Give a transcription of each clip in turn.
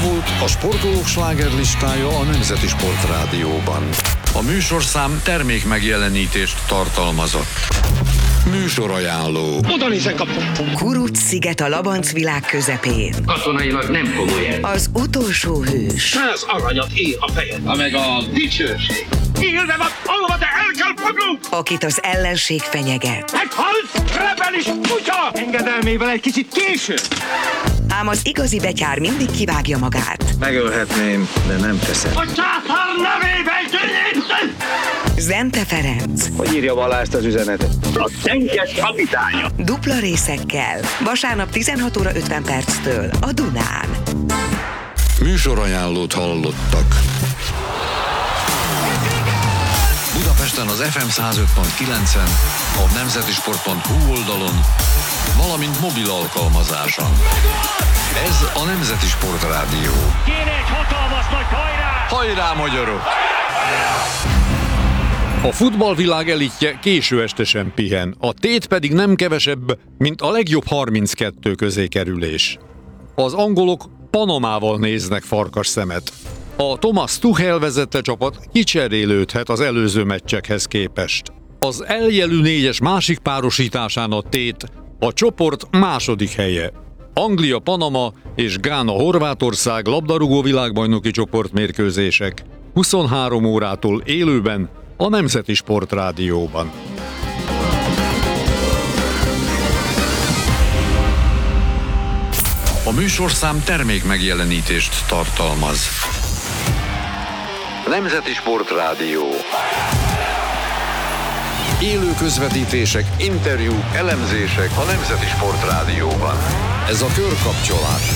volt a sportolók slágerlistája a Nemzeti Sportrádióban. A műsorszám termék megjelenítést tartalmazott. Műsorajánló. Oda nézek, Kuruc-sziget a Labanc világ közepén. Katonailag nem komoly. Az utolsó hős. 100 aranyat ér a fejed. Ha meg a dicsőség. Élve van, alva, de el kell fognunk! Akit az ellenség fenyeget. Egy halsz, rebelis kutya! Engedelmével egy kicsit késő. Ám az igazi betyár mindig kivágja magát. Megölhetném, de nem teszem. A császár nevében gyönyörűen! Zente Ferenc. Hogy írja Balázs az üzenetet? A tenkes kapitánya. Dupla részekkel. Vasárnap 16 óra 50 perctől a Dunán. Műsorajánlót hallottak. Budapesten az FM 105.9-en, a nemzetisport.hu oldalon, valamint mobil alkalmazáson. Ez a Nemzeti Sportrádió. Kéne egy hatalmas nagy hajrá! Hajrá, magyarok! A futballvilág elitje késő estesen pihen, a tét pedig nem kevesebb, mint a legjobb 32 közé kerülés. Az angolok Panamával néznek farkas szemet. A Thomas Tuchel vezette csapat kicserélődhet az előző meccsekhez képest. Az eljelű négyes másik párosításán a tét a csoport második helye. Anglia-Panama és Gána-Horvátország labdarúgó világbajnoki csoportmérkőzések 23 órától élőben a Nemzeti Sportrádióban. A műsorszám termék megjelenítést tartalmaz. Nemzeti Sportrádió. Élő közvetítések, interjúk, elemzések a Nemzeti Sportrádióban. Ez a körkapcsolás.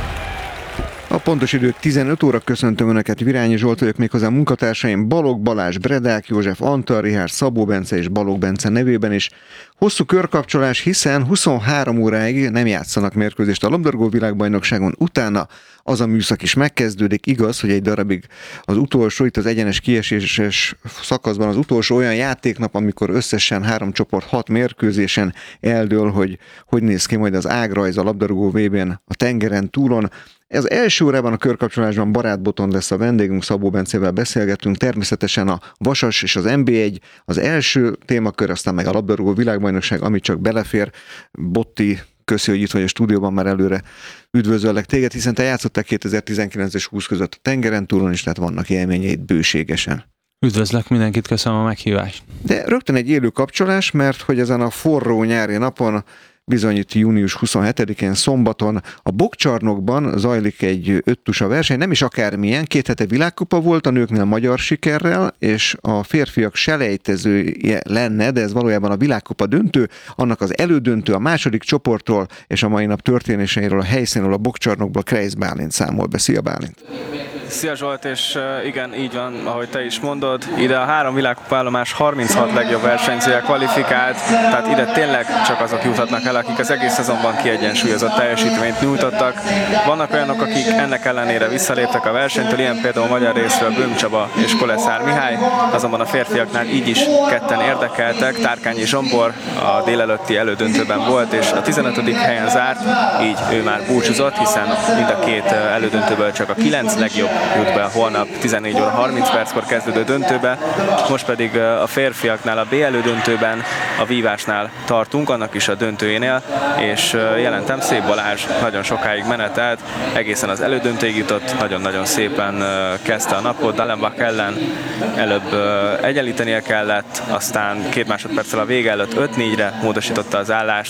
A pontos idő 15 óra, köszöntöm Önöket, Virányi Zsolt vagyok, méghozzá munkatársaim Balogh Balázs, Bredák József, Antal Richárd, Szabó Bence és Balogh Bence nevében is. Hosszú körkapcsolás, hiszen 23 óráig nem játszanak mérkőzést a labdarúgó világbajnokságon, utána az a műszak is megkezdődik. Igaz, hogy egy darabig az utolsó, itt az egyenes kieséses szakaszban az utolsó olyan játéknap, amikor összesen 3 csoport 6 mérkőzésen eldől, hogy néz ki majd az ágrajz a labdarúgó VB-n a tengeren túlon. Ez első órában a körkapcsolásban Barát Botond lesz a vendégünk, Szabó Bencével beszélgetünk, természetesen a Vasas és az NB1 az első témakör, aztán meg a labdarúgó világbajnokság, ami csak belefér. Botti, köszi, hogy itt vagy a stúdióban, már előre üdvözöllek téged, hiszen te játszottál 2019 és 20 között a tengeren túlon is, tehát vannak élményeid bőségesen. Üdvözlök mindenkit, köszönöm a meghívást. De rögtön egy élő kapcsolás, mert hogy ezen a forró nyári napon, bizony itt június 27-én szombaton a Bokcsarnokban zajlik egy 5 tusa verseny, nem is akármilyen, 2 hete világkupa volt, a nőknél magyar sikerrel, és a férfiak selejtezője lenne, de ez valójában a világkupa döntő, annak az elődöntő a második csoportról, és a mai nap történéseiről a helyszínről, a Bokcsarnokból Kreisz Bálint számol be. Szia, Bálint! Szia Zsolt, és igen, így van, ahogy te is mondod, ide a 3 világkupa állomás 36 legjobb versenyzője kvalifikált, tehát ide tényleg csak azok juthatnak el, akik az egész szezonban kiegyensúlyozott teljesítményt nyújtottak. Vannak olyanok, akik ennek ellenére visszaléptek a versenytől, ilyen például a magyar részről Böhm Csaba és Koleszár Mihály, azonban a férfiaknál így is ketten érdekeltek. Tárkányi Zsombor a délelőtti elődöntőben volt, és a 15. helyen zárt, így ő már búcsúzott, hiszen mind a 2 elődöntőből csak a 9 legjobb jut be holnap 14 óra 30 perckor kezdődő döntőbe. Most pedig a férfiaknál, a B elődöntőben, a vívásnál tartunk, annak is a döntőjénél, és jelentem, Szép Balázs nagyon sokáig menetelt, egészen az elődöntőig jutott, nagyon-nagyon szépen kezdte a napot, Dallenbach ellen előbb egyenlítenie kellett, aztán 2 másodperccel a vége előtt 5-4-re módosította az állást.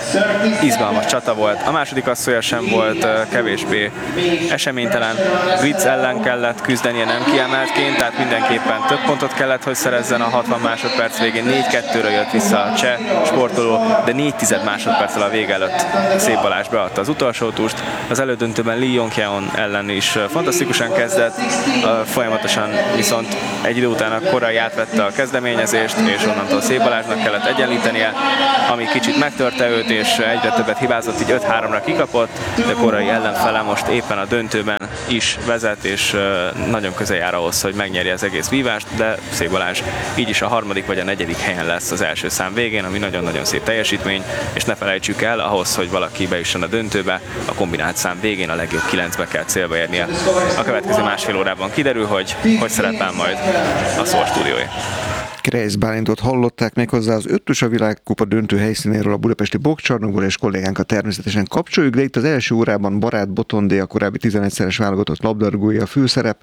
Izgalmas csata volt. A második asszolya sem volt kevésbé eseménytelen. Gritz ellen kellett küzdenie nem kiemeltként, tehát mindenképpen több pontot kellett, hogy szerezzen a 60 másodperc végén. 4-2-ről jött vissza a cseh sportoló, de 4 másodperccel a vége előtt Szép Balázs beadta az utolsó túst. Az elődöntőben Lee Yong-hyeon ellen is fantasztikusan kezdett, folyamatosan viszont egy idő után korai átvette a kezdeményezést, és onnantól Szép Balázsnak kellett egyenlítenie, ami kicsit megtörte őt, és egyre többet hibázott, így 5-3-ra kikapott, de korai ellenfele most éppen a döntőben is vezet volt, és nagyon közel jár ahhoz, hogy megnyerje az egész vívást, de Szép Balázs így is a 3. vagy a 4. helyen lesz az első szám végén, ami nagyon-nagyon szép teljesítmény, és ne felejtsük el, ahhoz, hogy valaki bejusson a döntőbe, a kombinált szám végén a legjobb 9-be kell célba érnie. A következő másfél órában kiderül, hogy szerepel majd a Szól stúdiója. Kreisz Bálintot hallották méghozzá az 5-ös a világkupa döntő helyszínéről a budapesti boxcsarnokból, és kollégánkat természetesen kapcsoljuk, de itt az első órában Barát Botondé, a korábbi 11-szeres válogatott labdarúgója a főszerep,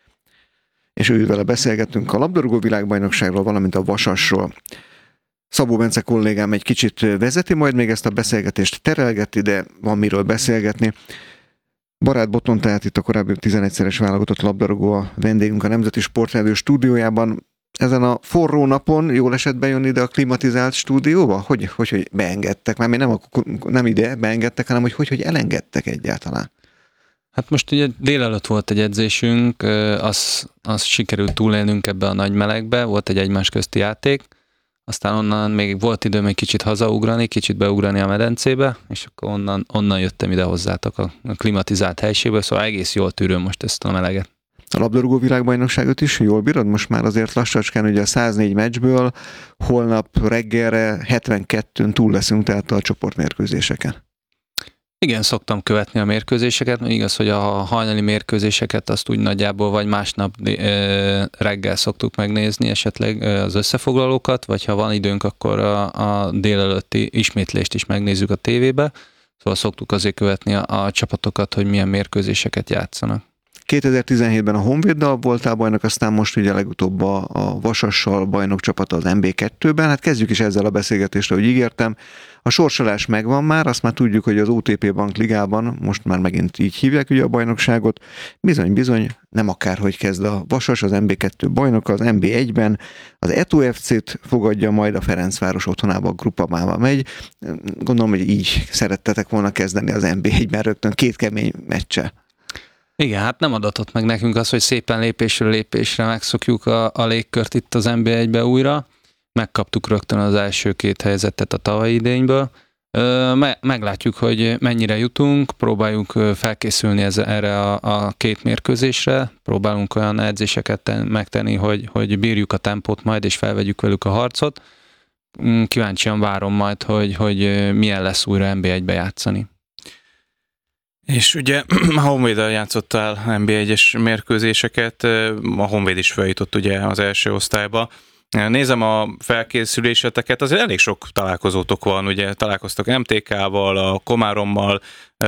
és ő vele beszélgettünk a labdarúgó világbajnokságról, valamint a Vasasról. Szabó Bence kollégám egy kicsit vezeti majd még ezt a beszélgetést, terelgeti, de van miről beszélgetni. Barát Botond, tehát itt a korábbi 11-szeres válogatott labdarúgó a vendégünk a Nemzeti Sportrádió stúdiójában. Ezen a forró napon jól esett bejönni ide a klimatizált stúdióba? Hogy beengedtek? Már nem ide beengedtek, hanem hogy elengedtek egyáltalán? Hát most ugye délelőtt volt egy edzésünk, az sikerült túlélnünk ebbe a nagy melegbe, volt egy egymás közti játék, aztán onnan még volt időm egy kicsit hazaugrani, kicsit beugrani a medencébe, és akkor onnan jöttem ide hozzátok a klimatizált helységbe, szóval egész jól tűröm most ezt a meleget. A labdarúgó világbajnokságot is jól bírod? Most már azért lassacskán ugye a 104 meccsből holnap reggelre 72-n túl leszünk, tehát a csoportmérkőzéseken. Igen, szoktam követni a mérkőzéseket, igaz, hogy a hajnali mérkőzéseket azt úgy nagyjából vagy másnap reggel szoktuk megnézni esetleg az összefoglalókat, vagy ha van időnk, akkor a délelőtti ismétlést is megnézzük a tévébe, szóval szoktuk azért követni a csapatokat, hogy milyen mérkőzéseket játszanak. 2017-ben a Honvéddal voltál bajnok, aztán most ugye legutóbb a Vasassal bajnok csapata az MB2-ben. Hát kezdjük is ezzel a beszélgetésre, hogy ígértem. A sorsolás megvan már, azt már tudjuk, hogy az OTP Bank Ligában, most már megint így hívják ugye a bajnokságot, bizony, nem akárhogy kezd a Vasas, az MB2 bajnoka, az MB1-ben, az Eto FC-t fogadja, majd a Ferencváros otthonába, a Grupamába megy. Gondolom, hogy így szerettetek volna kezdeni az MB1-ben rögtön 2 kemény meccsel. Igen, hát nem adatott meg nekünk az, hogy szépen lépésről lépésre megszokjuk a légkört itt az NB1-be újra. Megkaptuk rögtön az első 2 helyzetet a tavalyi idényből. Meglátjuk, hogy mennyire jutunk, próbáljuk felkészülni erre a 2 mérkőzésre, próbálunk olyan edzéseket megtenni, hogy bírjuk a tempót majd, és felvegyük velük a harcot. Kíváncsian várom majd, hogy milyen lesz újra NB1-be játszani. És ugye a Honvéddal játszottál NB1-es mérkőzéseket, a Honvéd is feljutott ugye az első osztályba. Nézem a felkészüléseteket, azért elég sok találkozótok van, ugye találkoztok MTK-val, a Komárommal,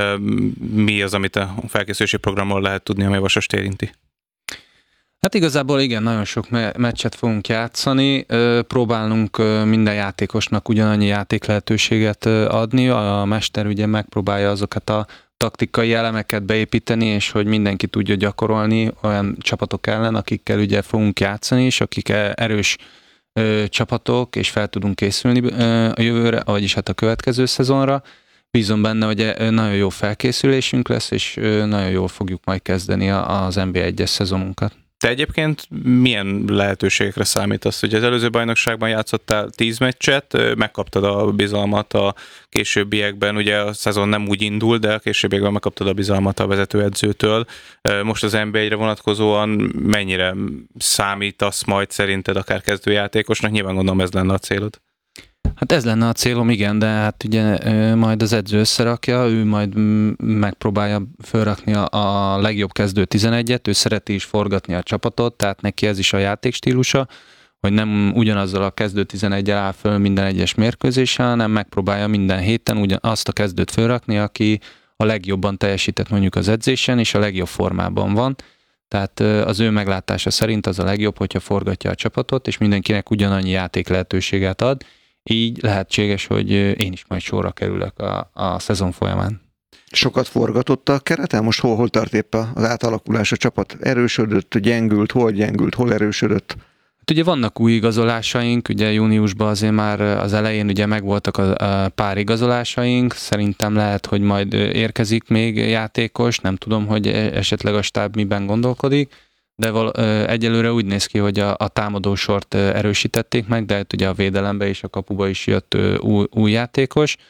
mi az, amit a felkészülési programról lehet tudni, ami a Vasast érinti? Hát igazából igen, nagyon sok meccset fogunk játszani, próbálunk minden játékosnak ugyanannyi játék lehetőséget adni, a mester ugye megpróbálja azokat a taktikai elemeket beépíteni, és hogy mindenki tudja gyakorolni olyan csapatok ellen, akikkel ugye fogunk játszani, és akik erős csapatok, és fel tudunk készülni a jövőre, vagyis hát a következő szezonra. Bízom benne, hogy nagyon jó felkészülésünk lesz, és nagyon jól fogjuk majd kezdeni az NB1-es szezonunkat. Te egyébként milyen lehetőségekre számítasz? Ugye az előző bajnokságban játszottál 10 meccset, megkaptad a bizalmat a későbbiekben, ugye a szezon nem úgy indul, de a későbbiekben megkaptad a bizalmat a vezetőedzőtől. Most az NB1-re vonatkozóan mennyire számítasz majd szerinted akár kezdőjátékosnak? Nyilván gondolom ez lenne a célod. Hát ez lenne a célom, igen, de hát ugye majd az edző összerakja, ő majd megpróbálja felrakni a legjobb kezdő 11-et, ő szereti is forgatni a csapatot, tehát neki ez is a játékstílusa, hogy nem ugyanazzal a kezdő 11-el áll föl minden egyes mérkőzésen, hanem megpróbálja minden héten azt a kezdőt felrakni, aki a legjobban teljesített mondjuk az edzésen, és a legjobb formában van. Tehát az ő meglátása szerint az a legjobb, hogyha forgatja a csapatot, és mindenkinek ugyanannyi játék lehetőséget ad. Így lehetséges, hogy én is majd sorra kerülök a szezon folyamán. Sokat forgatott a kereten? Most hol tart épp az átalakulás? A csapat erősödött, gyengült, hol erősödött? Hát ugye vannak új igazolásaink, ugye júniusban azért már az elején ugye megvoltak a pár igazolásaink, szerintem lehet, hogy majd érkezik még játékos, nem tudom, hogy esetleg a stáb miben gondolkodik, de egyelőre úgy néz ki, hogy a támadósort erősítették meg, de hát ugye a védelembe és a kapuba is jött új játékos.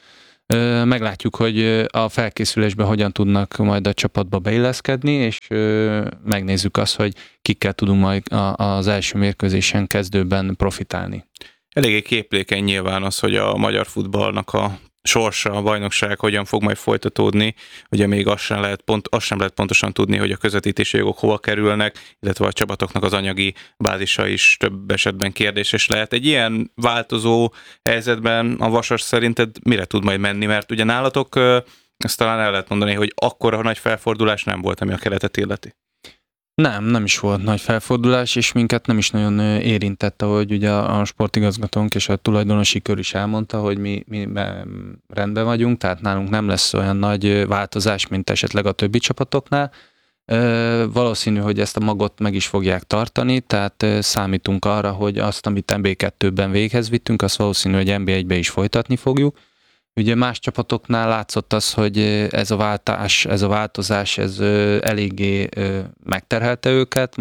Meglátjuk, hogy a felkészülésben hogyan tudnak majd a csapatba beilleszkedni, és megnézzük azt, hogy kikkel tudunk majd az első mérkőzésen kezdőben profitálni. Eléggé képlékeny nyilván az, hogy a magyar futballnak a sorsa, a bajnokság hogyan fog majd folytatódni. Ugye még azt sem lehet pontosan tudni, hogy a közvetítési jogok hova kerülnek, illetve a csapatoknak az anyagi bázisa is több esetben kérdéses lehet. Egy ilyen változó helyzetben a Vasas szerinted mire tud majd menni? Mert ugye nálatok ezt talán el lehet mondani, hogy akkora nagy felfordulás nem volt, ami a keretet illeti. Nem is volt nagy felfordulás, és minket nem is nagyon érintett, ahogy ugye a sportigazgatónk és a tulajdonosi kör is elmondta, hogy mi rendben vagyunk, tehát nálunk nem lesz olyan nagy változás, mint esetleg a többi csapatoknál. Valószínű, hogy ezt a magot meg is fogják tartani, tehát számítunk arra, hogy azt, amit NB2-ben véghez vittünk, azt valószínű, hogy NB1-be is folytatni fogjuk. Ugye más csapatoknál látszott az, hogy ez a változás eléggé megterhelte őket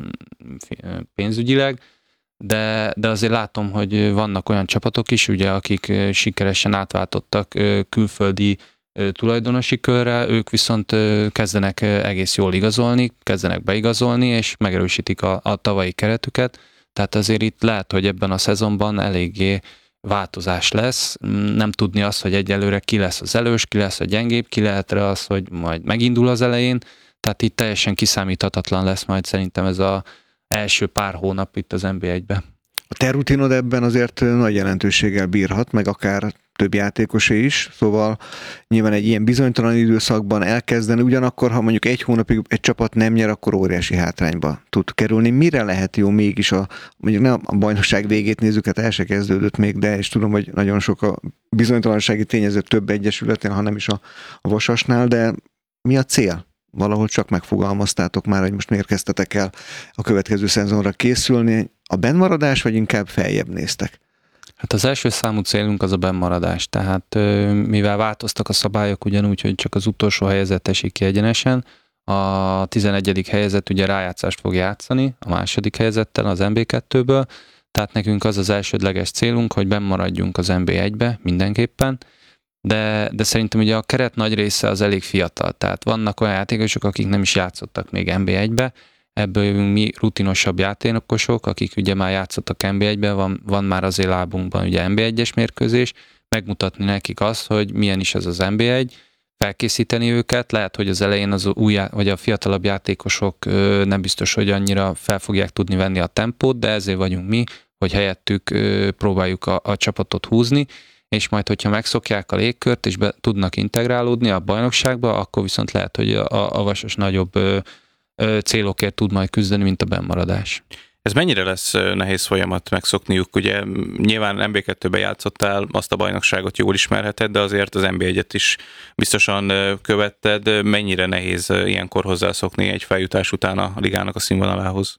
pénzügyileg, de azért látom, hogy vannak olyan csapatok is, ugye, akik sikeresen átváltottak külföldi tulajdonosi körre, ők viszont kezdenek egész jól igazolni, kezdenek beigazolni, és megerősítik a tavalyi keretüket, tehát azért itt lehet, hogy ebben a szezonban eléggé változás lesz, nem tudni azt, hogy egyelőre ki lesz az elős, ki lesz a gyengébb, ki lehet az, hogy majd megindul az elején, tehát itt teljesen kiszámíthatatlan lesz majd szerintem ez az első pár hónap itt az NB1-ben. A te rutinod ebben azért nagy jelentőséggel bírhat, meg akár több játékosé is, szóval nyilván egy ilyen bizonytalan időszakban elkezdeni, ugyanakkor, ha mondjuk egy hónapig egy csapat nem nyer, akkor óriási hátrányba tud kerülni. Mire lehet jó mégis mondjuk nem a bajnokság végét nézzük, hát el se kezdődött még, de és tudom, hogy nagyon sok a bizonytalansági tényező több egyesületen, ha nem is a Vasasnál, de mi a cél? Valahol csak megfogalmaztátok már, hogy most miért kezdtetek el a következő szezonra készülni. A bennmaradás, vagy inkább feljebb néztek? Hát az első számú célunk az a bennmaradás, tehát mivel változtak a szabályok ugyanúgy, hogy csak az utolsó helyezett esik ki egyenesen, a 11. helyezett ugye rájátszást fog játszani a második helyezettel az NB2-ből, tehát nekünk az az elsődleges célunk, hogy bennmaradjunk az NB1-be mindenképpen, de szerintem ugye a keret nagy része az elég fiatal, tehát vannak olyan játékosok, akik nem is játszottak még NB1-be, ebből mi rutinosabb játékosok, akik ugye már játszottak NB1-ben, van már azért lábunkban ugye NB1-es mérkőzés, megmutatni nekik azt, hogy milyen is ez az NB1, felkészíteni őket, lehet, hogy az elején az vagy a fiatalabb játékosok nem biztos, hogy annyira fel fogják tudni venni a tempót, de ezért vagyunk mi, hogy helyettük próbáljuk a csapatot húzni, és majd, hogyha megszokják a légkört, és tudnak integrálódni a bajnokságba, akkor viszont lehet, hogy a Vasas nagyobb célokért tud majd küzdeni, mint a bennmaradás. Ez mennyire lesz nehéz folyamat megszokniuk? Ugye nyilván NB2-ben játszottál, azt a bajnokságot jól ismerheted, de azért az NB1-et is biztosan követted. Mennyire nehéz ilyenkor hozzászokni egy feljutás után a ligának a színvonalához?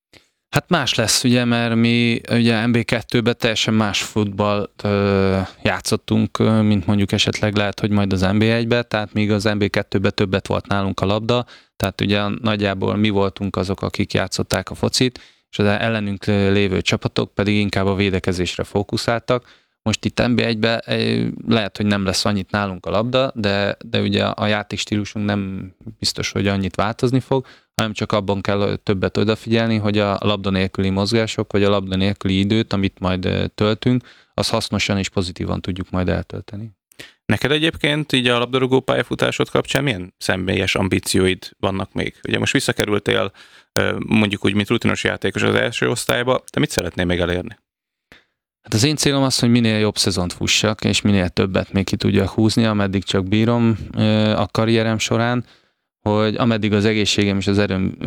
Hát más lesz, ugye, mert mi ugye NB2-ben teljesen más futballt játszottunk, mint mondjuk esetleg lehet, hogy majd az NB1-ben, tehát míg az NB2-ben többet volt nálunk a labda, tehát ugye nagyjából mi voltunk azok, akik játszották a focit, és az ellenünk lévő csapatok pedig inkább a védekezésre fókuszáltak. Most itt NB1-ben lehet, hogy nem lesz annyit nálunk a labda, de ugye a játékstílusunk nem biztos, hogy annyit változni fog, hanem csak abban kell többet odafigyelni, hogy a labda nélküli mozgások, vagy a labda nélküli időt, amit majd töltünk, az hasznosan és pozitívan tudjuk majd eltölteni. Neked egyébként így a labdarúgó pályafutásod kapcsán milyen személyes ambícióid vannak még? Ugye most visszakerültél mondjuk úgy, mint rutinos játékos az első osztályba, te mit szeretnél még elérni? Hát az én célom az, hogy minél jobb szezont fussak, és minél többet még ki tudjak húzni, ameddig csak bírom a karrierem során, hogy ameddig az egészségem és az erőm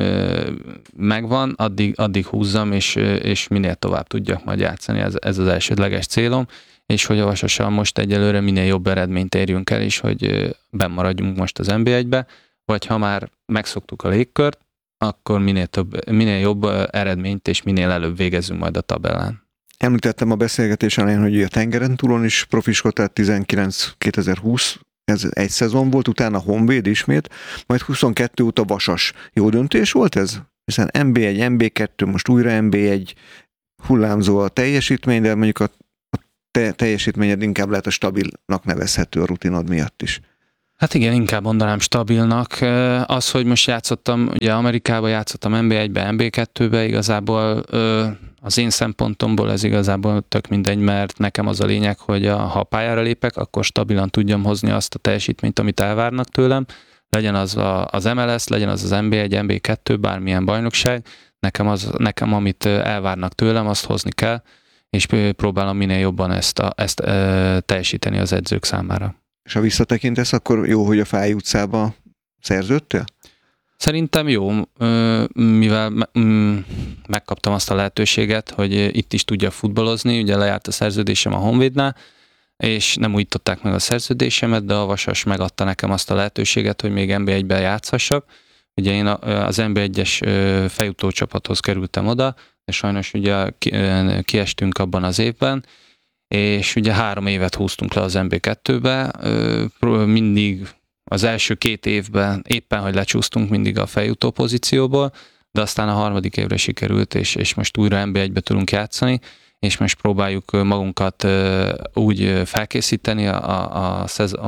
megvan, addig húzzam, és minél tovább tudjak majd játszani, ez az elsődleges célom, és hogy a Vasassal most egyelőre minél jobb eredményt érjünk el, és hogy bennmaradjunk most az NB1-be, vagy ha már megszoktuk a légkört, akkor minél jobb eredményt, és minél előbb végezzünk majd a tabellán. Említettem a beszélgetés elején, hogy a tengeren túlon is profiskodtál, 19-2020, ez egy szezon volt, utána Honvéd ismét, majd 22 óta Vasas. Jó döntés volt ez? Hiszen NB1, NB2, most újra NB1, hullámzó a teljesítmény, de mondjuk a teljesítményed inkább lehet a stabilnak nevezhető a rutinod miatt is. Hát igen, inkább mondanám stabilnak. Az, hogy most játszottam, ugye Amerikában játszottam NB1-be, NB2-be, igazából az én szempontomból ez igazából tök mindegy, mert nekem az a lényeg, hogy ha pályára lépek, akkor stabilan tudjam hozni azt a teljesítményt, amit elvárnak tőlem. Legyen az az MLS, legyen az NB1, NB2, bármilyen bajnokság. Nekem amit elvárnak tőlem, azt hozni kell, és próbálom minél jobban ezt teljesíteni az edzők számára. És ha visszatekintesz, akkor jó, hogy a Fáy utcába szerződtél? Szerintem jó, mivel megkaptam azt a lehetőséget, hogy itt is tudjak futballozni, ugye lejárt a szerződésem a Honvédnál, és nem újították meg a szerződésemet, de a Vasas megadta nekem azt a lehetőséget, hogy még NB1-ben játszhassak. Ugye én az NB1-es fejutó csapathoz kerültem oda, de sajnos ugye kiestünk abban az évben, és ugye 3 évet húztunk le az NB2-be, mindig az első 2 évben éppen, hogy lecsúsztunk mindig a feljutó pozícióból, de aztán a 3. évre sikerült, és most újra NB1-be tudunk játszani, és most próbáljuk magunkat úgy felkészíteni a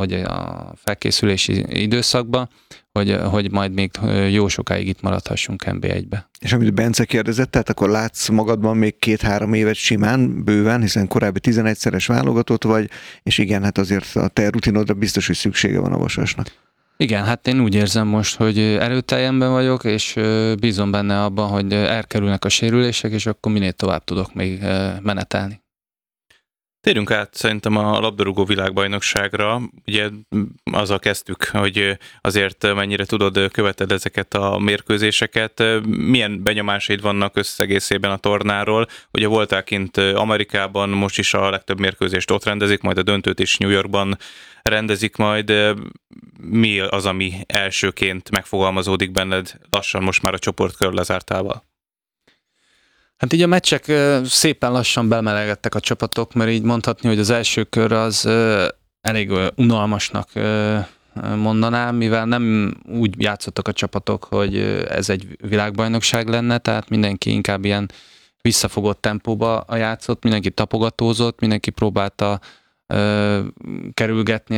felkészülési időszakba, hogy majd még jó sokáig itt maradhassunk NB1-be. És amit Bence kérdezett, tehát akkor látsz magadban még 2-3 évet simán, bőven, hiszen korábbi 11-szeres válogatott vagy, és igen, hát azért a te rutinodra biztos, hogy szüksége van a Vasasnak. Igen, hát én úgy érzem most, hogy erőteljenben vagyok, és bízom benne abban, hogy elkerülnek a sérülések, és akkor minél tovább tudok még menetelni. Térjünk át szerintem a labdarúgó világbajnokságra. Ugye azzal kezdtük, hogy azért mennyire követed ezeket a mérkőzéseket. Milyen benyomásaid vannak összegészében a tornáról? Ugye voltál kint Amerikában, most is a legtöbb mérkőzést ott rendezik, majd a döntőt is New Yorkban rendezik majd. Mi az, ami elsőként megfogalmazódik benned lassan most már a csoportkör lezártával? Hát így a meccsek szépen lassan bemelegedtek a csapatok, mert így mondhatni, hogy az első kör az elég unalmasnak mondanám, mivel nem úgy játszottak a csapatok, hogy ez egy világbajnokság lenne, tehát mindenki inkább ilyen visszafogott tempóba játszott, mindenki tapogatózott, mindenki próbálta kerülgetni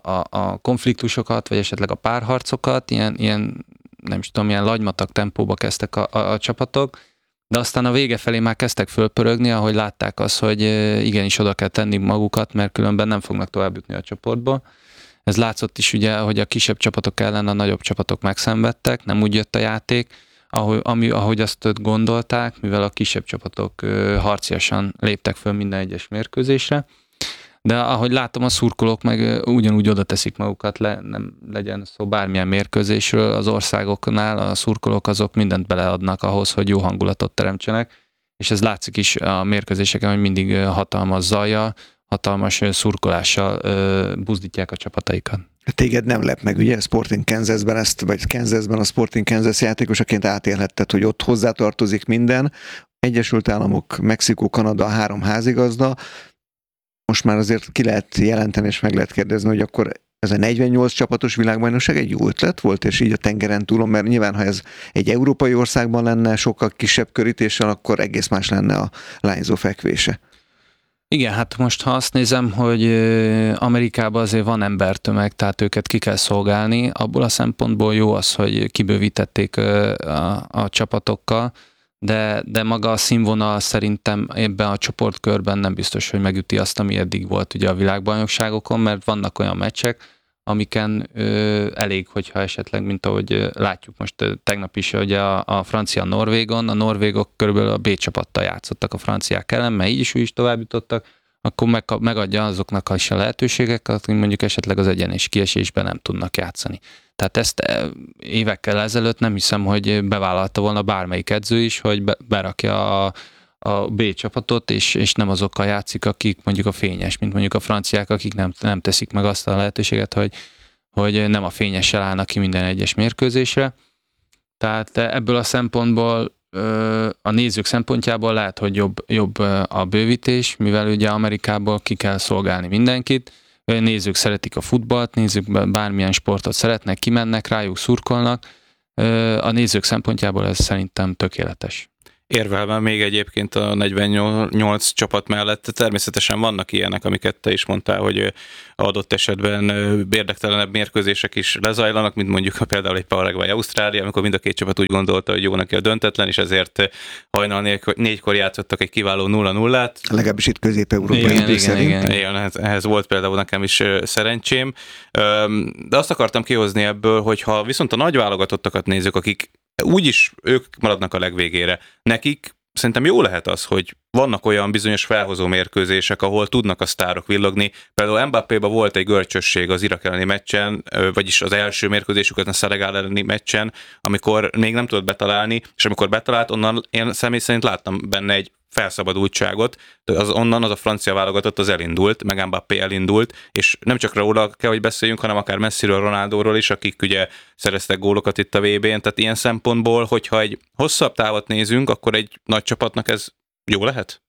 a konfliktusokat, vagy esetleg a párharcokat, ilyen nem is tudom, ilyen lagymatag tempóba kezdtek a csapatok, de aztán a vége felé már kezdtek fölpörögni, ahogy látták azt, hogy igenis oda kell tenni magukat, mert különben nem fognak tovább jutni a csoportba. Ez látszott is ugye, hogy a kisebb csapatok ellen a nagyobb csapatok megszenvedtek, nem úgy jött a játék, ahogy azt gondolták, mivel a kisebb csapatok harciasan léptek föl minden egyes mérkőzésre. De ahogy látom, a szurkolók meg ugyanúgy oda teszik magukat, nem legyen szó bármilyen mérkőzésről, az országoknál a szurkolók azok mindent beleadnak ahhoz, hogy jó hangulatot teremtsenek, és ez látszik is a mérkőzéseken, hogy mindig hatalmas zajjal, hatalmas szurkolással buzdítják a csapataikat. Téged nem lep meg, ugye Sporting Kansasben Kansasben a Sporting Kansas játékosaként átélhetted, hogy ott hozzátartozik minden. Egyesült Államok, Mexikó, Kanada, 3 házigazda. Most már azért ki lehet jelenteni, és meg lehet kérdezni, hogy akkor ez a 48 csapatos világbajnokság egy jó ötlet volt, és így a tengeren túlon, mert nyilván, ha ez egy európai országban lenne, sokkal kisebb körítéssel, akkor egész más lenne a lányzó fekvése. Igen, hát most ha azt nézem, hogy Amerikában azért van embertömeg, tehát őket ki kell szolgálni, abból a szempontból jó az, hogy kibővítették a csapatokkal, de maga a színvonal szerintem ebben a csoportkörben nem biztos, hogy megüti azt, ami eddig volt ugye a világbajnokságokon, mert vannak olyan meccsek, amiken elég, hogyha esetleg, mint ahogy látjuk most tegnap is, hogy a francia-norvégon, a norvégok körülbelül a B csapattal játszottak a franciák ellen, mert így is úgy is tovább jutottak, akkor megadja azoknak is a lehetőségek, akik mondjuk esetleg az egyenes kiesésben nem tudnak játszani. Tehát ezt évekkel ezelőtt nem hiszem, hogy bevállalta volna bármelyik edző is, hogy berakja a B csapatot, és nem azokkal játszik, akik mondjuk a fényes, mint mondjuk a franciák, akik nem teszik meg azt a lehetőséget, hogy nem a fényessel állnak ki minden egyes mérkőzésre. Tehát ebből a szempontból a nézők szempontjából lehet, hogy jobb a bővítés, mivel ugye Amerikából ki kell szolgálni mindenkit, nézők szeretik a futballt, nézők bármilyen sportot szeretnek, kimennek, rájuk szurkolnak. A nézők szempontjából ez szerintem tökéletes. Érvelve még egyébként a 48 csapat mellett természetesen vannak ilyenek, amiket te is mondtál, hogy adott esetben érdektelenebb mérkőzések is lezajlanak, mint mondjuk például egy Paraguay-Ausztrália, amikor mind a két csapat úgy gondolta, hogy jó neki a döntetlen, és ezért hajnal 4-kor játszottak egy kiváló 0-0-át. Legalábbis itt Közép-Európában. Igen, ehhez volt például nekem is szerencsém. De azt akartam kihozni ebből, hogy ha viszont a nagy válogatottakat nézzük, akik úgyis ők maradnak a legvégére. Nekik szerintem jó lehet az, hogy vannak olyan bizonyos felhozó mérkőzések, ahol tudnak a sztárok villogni. Például Mbappéban volt egy görcsösség az Irak elleni meccsen, vagyis az első mérkőzésüket a Szenegál elleni meccsen, amikor még nem tudott betalálni, és amikor betalált, onnan én személy szerint láttam benne egy felszabadultságot, onnan az a francia válogatott az elindult, meg Mbappé elindult, és nem csak róla kell, hogy beszéljünk, hanem akár Messiről, Ronaldóról is, akik ugye szereztek gólokat itt a VB-n, tehát ilyen szempontból, hogyha egy hosszabb távot nézünk, akkor egy nagy csapatnak ez jó lehet?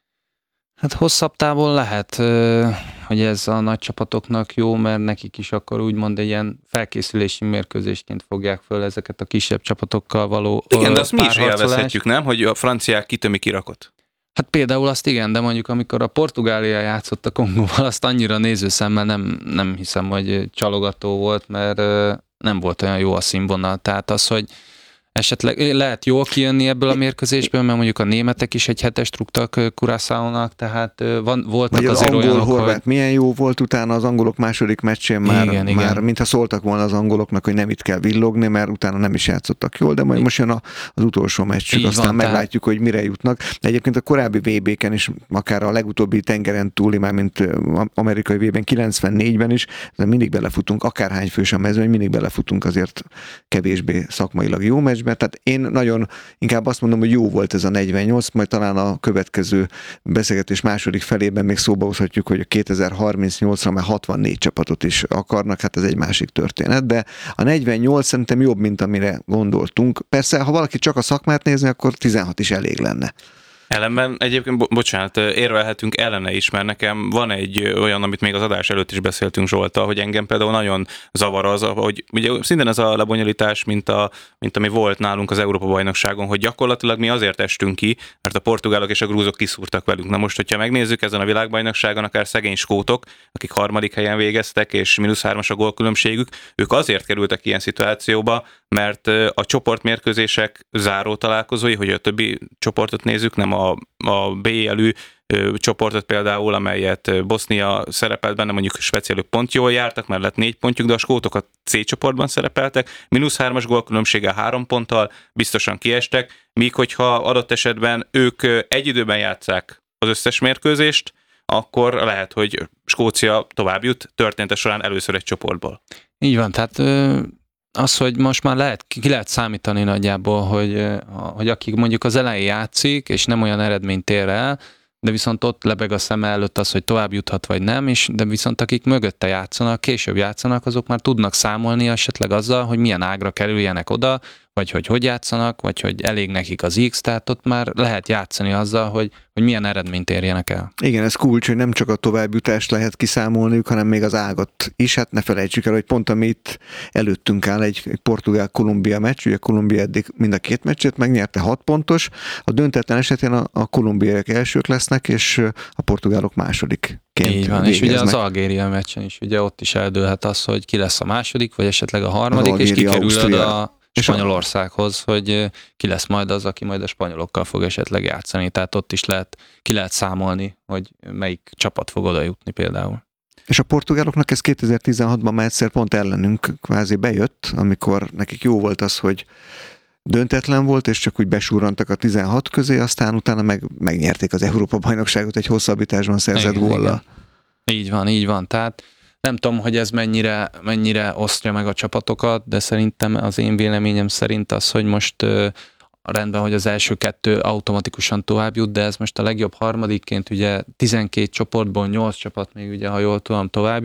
Hát hosszabb távon lehet, hogy ez a nagy csapatoknak jó, mert nekik is akkor úgymond egy ilyen felkészülési mérkőzésként fogják föl ezeket a kisebb csapatokkal való igen, de azt mi is élvezhetjük, nem? Hogy a franciák kitömik Irakot. Hát például azt igen, de mondjuk amikor a Portugália játszott a Kongóval, azt annyira nézőszemmel nem hiszem, hogy csalogató volt, mert nem volt olyan jó a színvonal. Tehát az, hogy esetleg lehet jól kijönni ebből a mérkőzésből, mert mondjuk a németek is egy 7-est rúgtak Curaçao-nak, tehát voltak azért olyanok, horvát milyen jó volt utána az angolok második meccsén már mintha szóltak volna az angoloknak, hogy nem itt kell villogni, mert utána nem is játszottak jól, de majd most jön az utolsó meccsük, aztán meglátjuk, hogy mire jutnak. De egyébként a korábbi VB-ken is, akár a legutóbbi tengeren túli, már mint amerikai VB-ben 94-ben is, mindig belefutunk, akárhány fős a mezőny, mindig belefutunk azért kevésbé szakmailag jó meccsbe. Tehát én nagyon inkább azt mondom, hogy jó volt ez a 48, majd talán a következő beszélgetés második felében még szóba hozhatjuk, hogy a 2038-ra már 64 csapatot is akarnak, hát ez egy másik történet, de a 48 szerintem jobb, mint amire gondoltunk. Persze, ha valaki csak a szakmát nézni, akkor 16 is elég lenne. Ellenben egyébként, bocsánat, érvelhetünk ellene is, mert nekem van egy olyan, amit még az adás előtt is beszéltünk Zsolttal, hogy engem például nagyon zavar az, hogy ugye szintén ez a lebonyolítás, mint ami volt nálunk az Európa-bajnokságon, hogy gyakorlatilag mi azért estünk ki, mert a portugálok és a grúzok kiszúrtak velünk. Na most, hogyha megnézzük ezen a világbajnokságon, akár szegény skótok, akik harmadik helyen végeztek, és -3-as a gólkülönbségük, ők azért kerültek ilyen szituációba, mert a csoportmérkőzések záró találkozói, hogy a többi csoportot nézzük, nem a B jelű csoportot például, amelyet Bosznia szerepelt benne, mondjuk speciális pont jól jártak, mert lett 4 pontjuk, de a skótok a C csoportban szerepeltek, -3-as gólkülönbséggel 3 ponttal biztosan kiestek, míg hogyha adott esetben ők egy időben játsszák az összes mérkőzést, akkor lehet, hogy Skócia tovább jut, története során először egy csoportból. Így van, tehát az, hogy most már ki lehet számítani nagyjából, hogy akik mondjuk az elején játszik, és nem olyan eredményt ér el, de viszont ott lebeg a szeme előtt az, hogy tovább juthat vagy nem, de viszont akik mögötte játszanak, később játszanak, azok már tudnak számolni esetleg azzal, hogy milyen ágra kerüljenek oda, vagy hogy játszanak, vagy hogy elég nekik az X, tehát ott már lehet játszani azzal, hogy milyen eredményt érjenek el. Igen, ez kulcs, hogy nem csak a továbbjutást lehet kiszámolniuk, hanem még az ágat is. Hát ne felejtsük el, hogy pont amit előttünk áll egy Portugál-Kolumbia meccs, ugye Kolumbia eddig mind a két meccsét megnyerte 6 pontos, a döntetlen esetén a kolumbiaiak elsők lesznek, és a portugálok másodikként így van, végeznek. És ugye az Algéria meccsen is, ugye ott is eldőlhet az, hogy ki lesz a második, vagy esetleg a harmadik, és kikerül a Spanyolországhoz, hogy ki lesz majd az, aki majd a spanyolokkal fog esetleg játszani. Tehát ott is ki lehet számolni, hogy melyik csapat fog oda jutni például. És a portugáloknak ez 2016-ban már egyszer pont ellenünk kvázi bejött, amikor nekik jó volt az, hogy döntetlen volt, és csak úgy besúrantak a 16 közé, aztán utána megnyerték az Európa-bajnokságot egy hosszabbításban szerzett góllal. Így van. Tehát nem tudom, hogy ez mennyire osztja meg a csapatokat, de szerintem az én véleményem szerint az, hogy most rendben, hogy az első 2 automatikusan tovább jut, de ez most a legjobb harmadikként ugye 12 csoportból 8 csapat még ugye, ha jól tudom, tovább jut,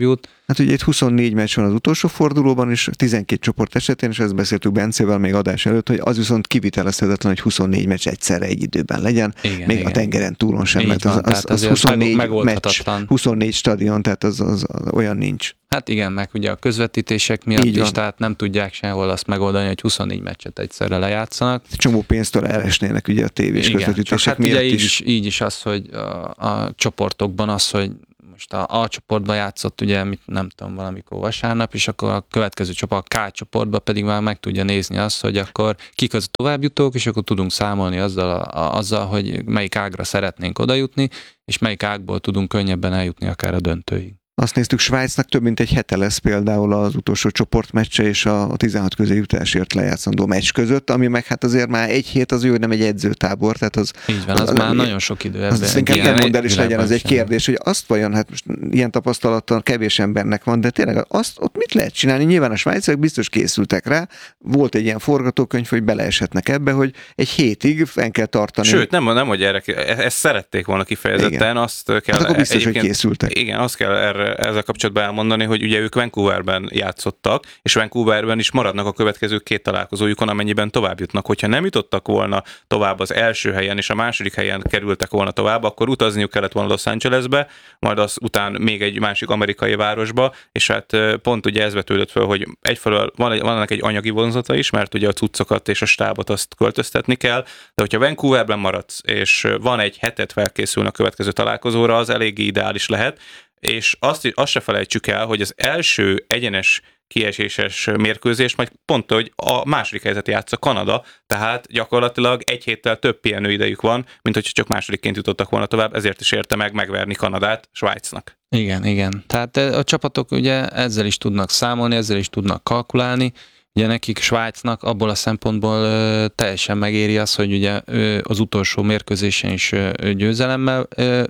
Hát ugye itt 24 meccs van az utolsó fordulóban, és 12 csoport esetén, és ezt beszéltük Bencével még adás előtt, hogy az viszont kivitelezhetetlen, hogy 24 meccs egyszerre egy időben legyen, Igen, még igen. a tengeren túlon sem, Így mert van, az tehát 24 meccs, megoldhatatlan. 24 stadion, tehát az olyan nincs. Hát igen, meg ugye a közvetítések miatt Így is, van. tehát nem tudják sehol azt megoldani, hogy 24 meccset egyszerre lejátszanak. Csomó pénztől elesnének ugye a tévés Igen, közvetítések csak hát miatt ugye is. így is az, hogy a csoportokban az, hogy most a A csoportban játszott ugye, nem tudom, valamikor vasárnap, és akkor a következő csoport, a K csoportban pedig már meg tudja nézni azt, hogy akkor kik az a továbbjutók, és akkor tudunk számolni azzal, hogy melyik ágra szeretnénk odajutni, és melyik ágból tudunk könnyebben eljutni akár a döntőig. Azt néztük, Svájcnak több mint egy hete lesz például az utolsó csoportmeccse és a 16 közé jutásért lejátszandó meccs között, ami meg hát azért már egy hét az jó, hogy nem egy edzőtábor, tehát az... Így van, az már nagyon sok idő ebben. Az inkább nem mondd el is legyen, az egy kérdés, hogy azt vajon, hát most ilyen tapasztalattal kevés embernek van, de tényleg azt ott mit lehet csinálni? Nyilván a svájciak biztos készültek rá, volt egy ilyen forgatókönyv, hogy beleeshetnek ebbe, hogy egy hétig fenn kell tartani. Sőt, nem hogy erre, ezt szerették volna kifejezetten, igen. Azt kell... Hát akkor biztos, hogy készültek. Igen, azt kell ezzel kapcsolatban elmondani, hogy ugye ők Vancouverben játszottak, és Vancouverben is maradnak a következő 2 találkozójukon, amennyiben tovább jutnak. Hogyha nem jutottak volna tovább az első helyen, és a második helyen kerültek volna tovább, akkor utazniuk kellett volna Los Angelesbe, majd az után még egy másik amerikai városba, és hát pont ugye ez vetődött föl, hogy egyfelől van ennek egy anyagi vonzata is, mert ugye a cuccokat és a stábot azt költöztetni kell, de hogyha Vancouverben maradsz, és van egy hetet felkészülni a következő találkozóra, az eléggé ideális lehet, és azt se felejtsük el, hogy az első egyenes kieséses mérkőzés majd pont, hogy a második helyzet játsza Kanada, tehát gyakorlatilag egy héttel több pihenőidejük van, mint hogyha csak másodikként jutottak volna tovább, ezért is érte megverni Kanadát Svájcnak. Igen. Tehát a csapatok ugye ezzel is tudnak számolni, ezzel is tudnak kalkulálni. Ugye nekik Svájcnak abból a szempontból teljesen megéri az, hogy ugye az utolsó mérkőzésen is győzelemmel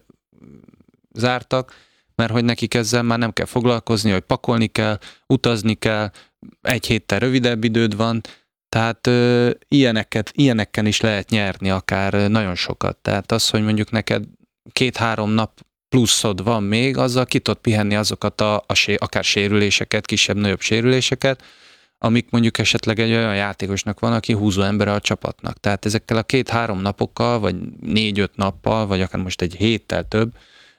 zártak, mert hogy nekik ezzel már nem kell foglalkozni, hogy pakolni kell, utazni kell, egy héttel rövidebb időd van, tehát ilyenekkel is lehet nyerni akár nagyon sokat. Tehát az, hogy mondjuk neked 2-3 nap pluszod van még, azzal ki tudod pihenni azokat akár sérüléseket, kisebb-nagyobb sérüléseket, amik mondjuk esetleg egy olyan játékosnak van, aki húzó embere a csapatnak. Tehát ezekkel a 2-3 napokkal, vagy 4-5 nappal, vagy akár most egy héttel több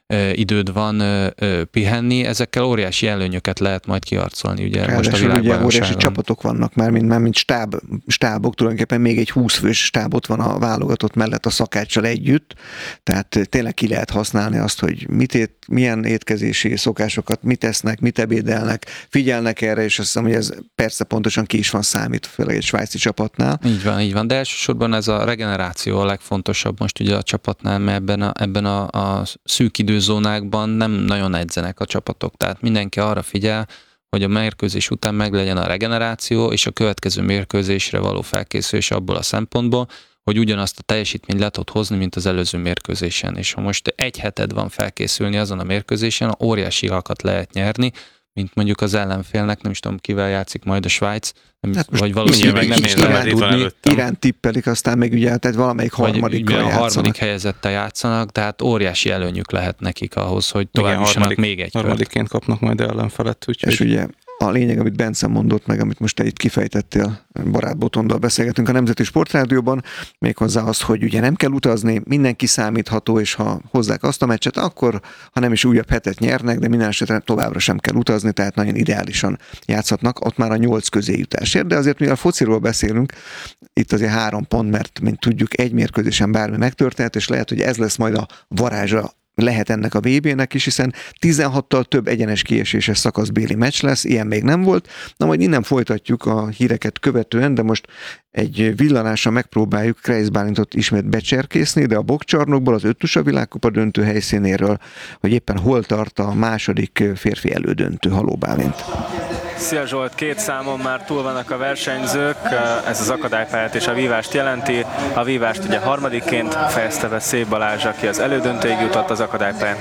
időd van pihenni, ezekkel óriási előnyöket lehet majd kiharcolni ugye most a világbajnokságon. Ugye óriási csapatok vannak már, mint stábok, tulajdonképpen még egy 20 fős stáb ott van a válogatott mellett a szakáccsal együtt, tehát tényleg ki lehet használni azt, hogy milyen étkezési szokásokat mit esznek, mit ebédelnek, figyelnek erre, és azt hiszem, hogy ez persze pontosan ki is van számít, főleg egy svájci csapatnál. Így van, de elsősorban ez a regeneráció a legfontosabb most ugye a csapatnál, mert ebben a szűk időzónákban nem nagyon edzenek a csapatok, tehát mindenki arra figyel, hogy a mérkőzés után meglegyen a regeneráció, és a következő mérkőzésre való felkészülés abból a szempontból, hogy ugyanazt a teljesítményt le tud hozni, mint az előző mérkőzésen. És ha most egy heted van felkészülni azon a mérkőzésen, óriási alkat lehet nyerni, mint mondjuk az ellenfélnek, nem is tudom, kivel játszik majd a Svájc, hát vagy valószínűleg nem is lehet tudni. Irán tippelik, aztán meg ugye, tehát valamelyik harmadikkal játszanak. A harmadik helyezettel játszanak, tehát óriási előnyük lehet nekik ahhoz, hogy tovább jussanak még egy kört. Harmadikként kapnak majd ellenfelet. Úgyhogy... És ugye a lényeg, amit Bence mondott meg, amit most te itt kifejtettél, Barát Botondal beszélgetünk a Nemzeti Sportrádióban, méghozzá azt, hogy ugye nem kell utazni, mindenki számítható, és ha hozzák azt a meccset, akkor, ha nem is újabb hetet nyernek, de minden esetre továbbra sem kell utazni, tehát nagyon ideálisan játszhatnak, ott már a 8 közé jutásért, de azért mivel a fociról beszélünk, itt azért 3 pont, mert mint tudjuk, egy mérkőzésen bármi megtörténhet, és lehet, hogy ez lesz majd a varázsa lehet ennek a VB-nek is, hiszen 16-tal több egyenes kieséses szakaszbéli meccs lesz, ilyen még nem volt. Na majd innen folytatjuk a híreket követően, de most egy villanással megpróbáljuk Kreisz Bálintot ismét becserkészni, de a bokcsarnokból, az öttusa világkupa döntő helyszínéről, hogy éppen hol tart a második férfi elődöntő. Haló Bálint! Szia Zsolt, 2 számon már túl vannak a versenyzők, ez az akadálypályát és a vívást jelenti. A vívást ugye harmadikként fejezte be Szép Balázs, aki az elődöntőig jutott, az akadálypályán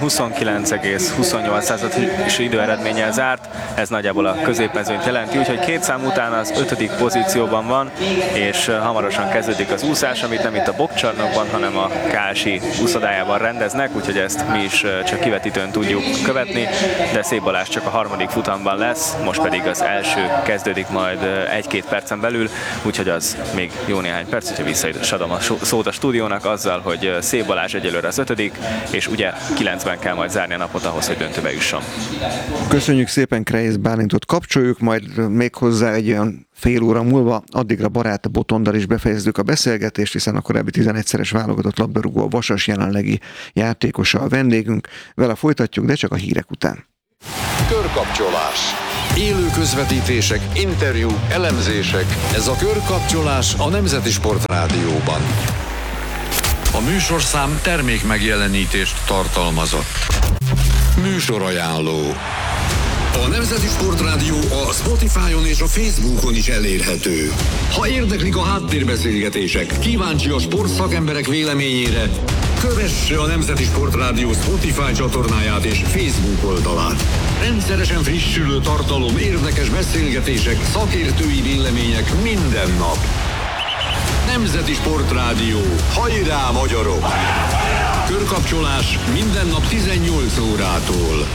29,28-as időeredménnyel zárt, ez nagyjából a középmezőnyt jelenti, úgyhogy 2 szám után az 5. pozícióban van, és hamarosan kezdődik az úszás, amit nem itt a bokkcsarnokban, hanem a Kálsi úszodájában rendeznek, úgyhogy ezt mi is csak kivetítőn tudjuk követni, de Szép Balázs csak a 3. futamban lesz, most pedig az első kezdődik majd 1-2 percen belül, úgyhogy az még jó néhány perc, hogyha vissza is adom a szót a stúdiónak azzal, hogy Szép Balázs egyelőre az 5., és ugye 9-ben kell majd zárni a napot ahhoz, hogy döntőbe jusson. Köszönjük szépen Kreisz Bálintot, kapcsoljuk majd még hozzá egy olyan fél óra múlva, addigra Barát Botondal is befejezzük a beszélgetést, hiszen a korábbi 11-szeres válogatott labdarúgó a Vasas jelenlegi játékosa a vendégünk. Vele folytatjuk, de csak a hírek után. Körkapcsolás. Élő közvetítések, interjúk, elemzések. Ez a Körkapcsolás a Nemzeti Sport Rádióban. A műsorszám termék megjelenítést tartalmazott. Műsorajánló. A Nemzeti Sport Rádió a Spotify-on és a Facebookon is elérhető. Ha érdeklik a háttérbeszélgetések, kíváncsi a sportszakemberek véleményére, kövesse a Nemzeti Sport Rádió Spotify csatornáját és Facebook oldalát. Rendszeresen frissülő tartalom, érdekes beszélgetések, szakértői vélemények minden nap. Nemzeti Sport Rádió. Hajrá, magyarok! Körkapcsolás minden nap 18 órától.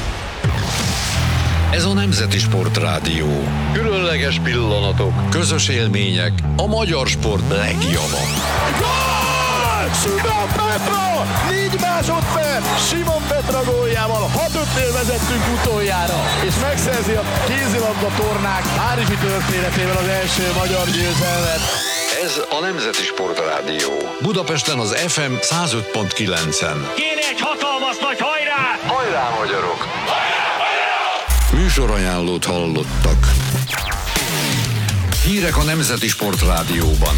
Ez a Nemzeti Sport Rádió. Különleges pillanatok, közös élmények, a magyar sport legjava. Gól! Simon Petra! 4 másodperc! Simon Petra góljával 6-5-nél vezettünk utoljára, és megszerzi a kézilabda tornák párizsi történetével az első magyar győzelmet. Ez a Nemzeti Sport Rádió. Budapesten az FM 105.9-en. Kéne egy hatalmas nagy hajrá! Hajrá, magyarok! Műsorajánlót hallottak. Hírek a Nemzeti Sport Rádióban.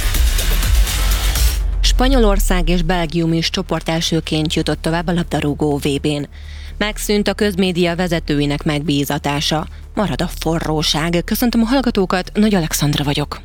Spanyolország és Belgium is csoportelsőként jutott tovább a labdarúgó VB-n. Megszűnt a közmédia vezetőinek megbízatása. Marad a forróság. Köszöntöm a hallgatókat, Nagy Alexandra vagyok.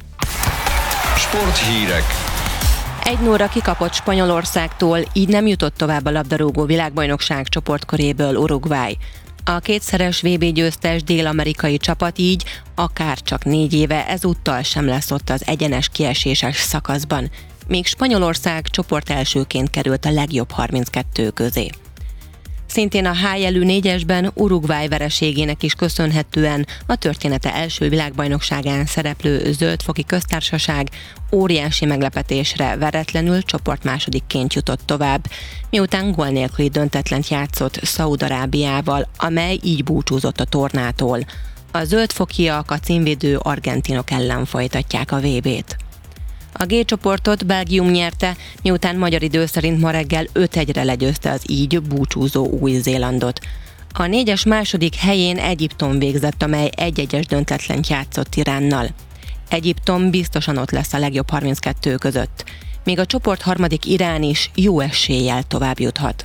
Sporthírek. 1-0-ra kikapott Spanyolországtól, így nem jutott tovább a labdarúgó világbajnokság csoportköréből Uruguay. A 2-szeres VB győztes dél-amerikai csapat így akár csak 4 éve ezúttal sem lesz ott az egyenes kieséses szakaszban, míg Spanyolország csoportelsőként került a legjobb 32 közé. Szintén a H-jelű 4-esben Uruguay vereségének is köszönhetően a története első világbajnokságán szereplő Zöld-foki köztársaság óriási meglepetésre veretlenül csoportmásodikként jutott tovább, miután gól nélküli döntetlent játszott Szaúd-Arábiával, amely így búcsúzott a tornától. A zöldfokiak a címvédő argentinok ellen folytatják a VB-t. A G csoportot Belgium nyerte, miután magyar idő szerint ma reggel 5-1-re legyőzte az így búcsúzó Új-Zélandot. A 4-es második helyén Egyiptom végzett, amely 1-1-es döntetlent játszott Iránnal. Egyiptom biztosan ott lesz a legjobb 32 között, míg a csoport harmadik Irán is jó eséllyel tovább juthat.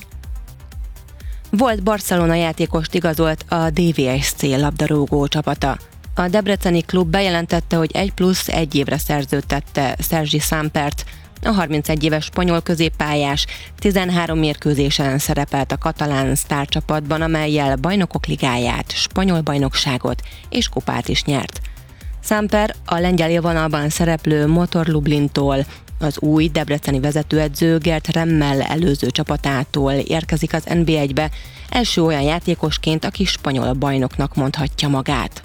Volt Barcelona játékost igazolt a DVSC labdarúgó csapata. A debreceni klub bejelentette, hogy 1+1 évre szerződtette Sergi Sampert. A 31 éves spanyol középpályás 13 mérkőzésen szerepelt a katalán sztárcsapatban, amellyel bajnokok ligáját, spanyol bajnokságot és kupát is nyert. Samper a lengyel élvonalban szereplő Motor Lublintól, az új debreceni vezetőedző Gerd Remmel előző csapatától érkezik az NB1-be, első olyan játékosként, aki spanyol bajnoknak mondhatja magát.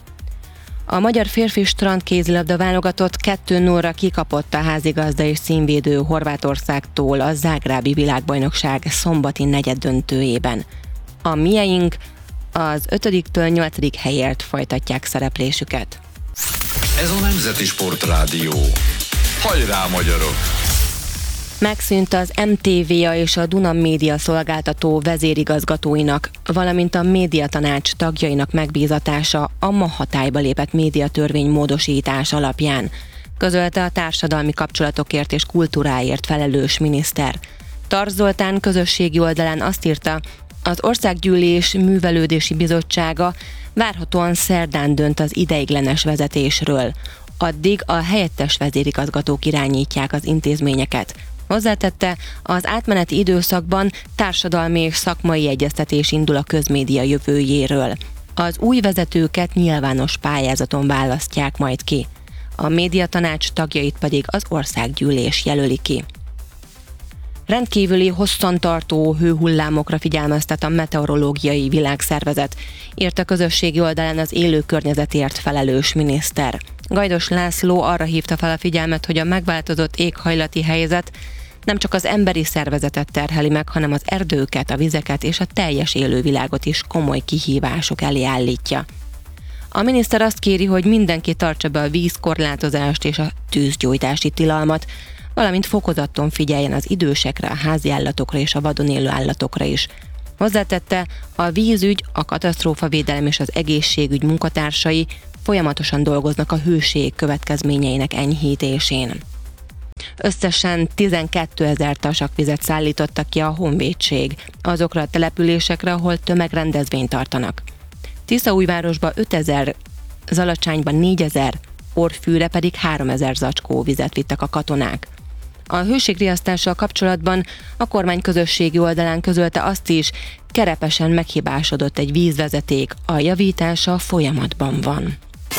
A magyar férfi strandkézilabda válogatott 2-0-ra kikapott a házigazda és címvédő Horvátországtól a zágrábi világbajnokság szombati negyeddöntőjében. A mieink az 5-től 8. helyért folytatják szereplésüket. Ez a Nemzeti Sport Rádió. Hajrá, magyarok! Megszűnt az MTV-a és a Duna Média szolgáltató vezérigazgatóinak, valamint a médiatanács tagjainak megbízatása a ma hatályba lépett médiatörvény módosítás alapján, közölte a társadalmi kapcsolatokért és kultúráért felelős miniszter. Tarz Zoltán közösségi oldalán azt írta, Az Országgyűlés Művelődési Bizottsága várhatóan szerdán dönt az ideiglenes vezetésről. Addig a helyettes vezérigazgatók irányítják az intézményeket. Hozzátette, az átmeneti időszakban társadalmi és szakmai egyeztetés indul a közmédia jövőjéről. Az új vezetőket nyilvános pályázaton választják majd ki. A médiatanács tagjait pedig az Országgyűlés jelöli ki. Rendkívüli hosszantartó hőhullámokra figyelmeztet a Meteorológiai Világszervezet, írt a közösségi oldalán az élő környezetért felelős miniszter. Gajdos László arra hívta fel a figyelmet, hogy a megváltozott éghajlati helyzet nem csak az emberi szervezetet terheli meg, hanem az erdőket, a vizeket és a teljes élővilágot is komoly kihívások elé állítja. A miniszter azt kéri, hogy mindenki tartsa be a vízkorlátozást és a tűzgyújtási tilalmat, valamint fokozaton figyeljen az idősekre, a házi állatokra és a vadon élő állatokra is. Hozzátette, a vízügy, a katasztrófavédelem és az egészségügy munkatársai folyamatosan dolgoznak a hőség következményeinek enyhítésén. Összesen 12 000 tasakvizet szállítottak ki a honvédség azokra a településekre, ahol tömegrendezvényt tartanak. Tiszaújvárosba 5000, Zalacsányban 4000, Orfűre pedig 3000 zacskó vizet vittek a katonák. A hőségriasztással kapcsolatban a kormány közösségi oldalán közölte azt is, Kerepesen meghibásodott egy vízvezeték, a javítása folyamatban van.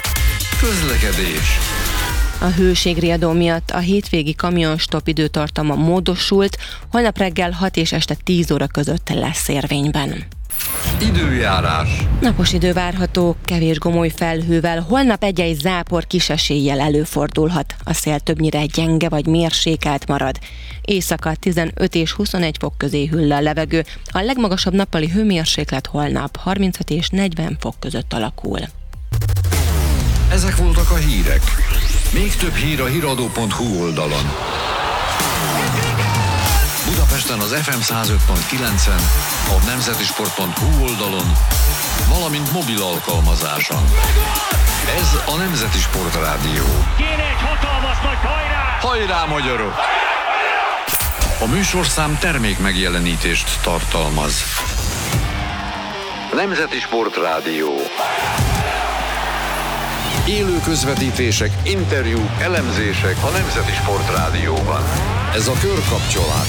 Közlekedés. A hőségriadó miatt a hétvégi kamionstop időtartama módosult, holnap reggel 6 és este 10 óra között lesz érvényben. Időjárás. Napos idő várható, kevés gomoly felhővel, holnap egy-egy zápor kis eséllyel előfordulhat. A szél többnyire gyenge vagy mérsékelt marad. Éjszaka 15 és 21 fok közé hűl a levegő, a legmagasabb nappali hőmérséklet holnap 36 és 40 fok között alakul. Ezek voltak a hírek. Még több hír a hiradó.hu oldalon. Budapesten az FM 105.9-en, a nemzetisport.hu oldalon, valamint mobil alkalmazáson. Ez a Nemzeti Sport Rádió. Kéne egy hatalmas nagy hajrá! Hajrá, magyarok! A műsorszám termék megjelenítést tartalmaz. Nemzeti Sport Rádió. Élő közvetítések, interjúk, elemzések a Nemzeti Sport Rádióban. Ez a körkapcsolás.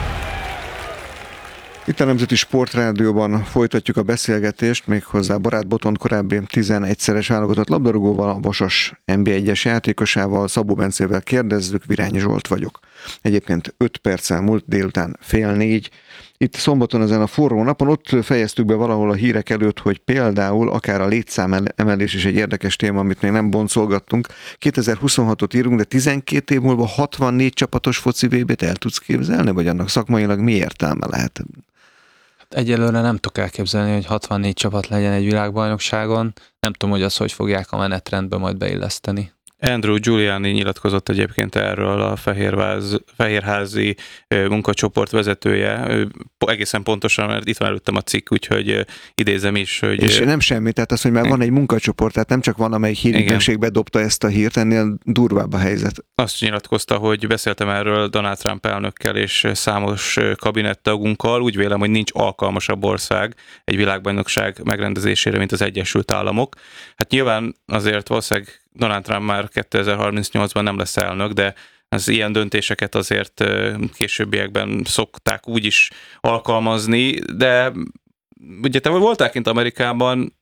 Itt a Nemzeti Sportrádióban folytatjuk a beszélgetést, méghozzá Barát Botond korábbi 11-szeres válogatott labdarúgóval, a Vasas NB1-es játékosával, Szabó Bencével kérdezzük, Virányi Zsolt vagyok. Egyébként 5 perccel múlt délután 3:30. Itt szombaton ezen a forró napon ott fejeztük be valahol a hírek előtt, hogy például akár a létszámemelés is egy érdekes téma, amit még nem boncolgattunk. 2026-ot írunk, de 12 év múlva 64 csapatos foci VB-t el tudsz képzelni, vagy annak szakmailag mi értelme lehet? Egyelőre nem tudok elképzelni, hogy 64 csapat legyen egy világbajnokságon. Nem tudom, hogy azt hogy fogják a menetrendbe majd beilleszteni. Andrew Giuliani nyilatkozott egyébként erről, a fehérházi munkacsoport vezetője. Egészen pontosan, mert itt van előttem a cikk, úgyhogy idézem is, hogy... És nem semmi, tehát az, hogy már van egy munkacsoport, tehát nem csak van, amelyik hírügynökség bedobta ezt a hírt, ennél durvább a helyzet. Azt nyilatkozta, hogy beszéltem erről Donald Trump elnökkel és számos kabinettagunkkal. Úgy vélem, hogy nincs alkalmasabb ország egy világbajnokság megrendezésére, mint az Egyesült Államok. Hát nyilván azért valószínűleg Donald Trump már 2038-ban nem lesz elnök, de az ilyen döntéseket azért későbbiekben szokták úgy is alkalmazni, de ugye te voltál kint Amerikában,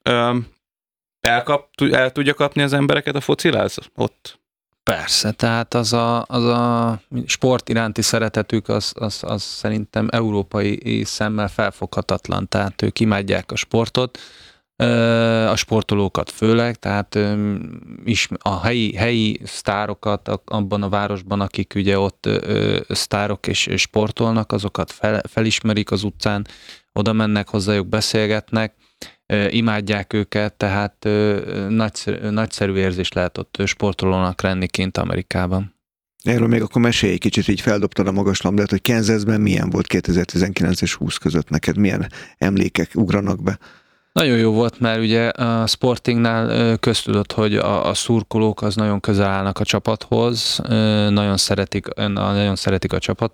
el tudja kapni az embereket a fociláz ott? Persze, tehát az a sport iránti szeretetük az szerintem európai szemmel felfoghatatlan, tehát ők imádják a sportot, a sportolókat főleg, tehát a helyi sztárokat abban a városban, akik ugye ott sztárok és sportolnak, azokat felismerik az utcán, oda mennek hozzájuk, beszélgetnek, imádják őket, tehát nagyszerű érzés lehet ott sportolónak lenni kint Amerikában. Erről még akkor mesélj egy kicsit, így feldobtad a magas labdát, hogy Kansasben milyen volt 2019 és 20 között neked, milyen emlékek ugranak be? Nagyon jó volt, mert ugye a Sportingnál köztudott, hogy a szurkolók az nagyon közel állnak a csapathoz, nagyon szeretik a csapatot,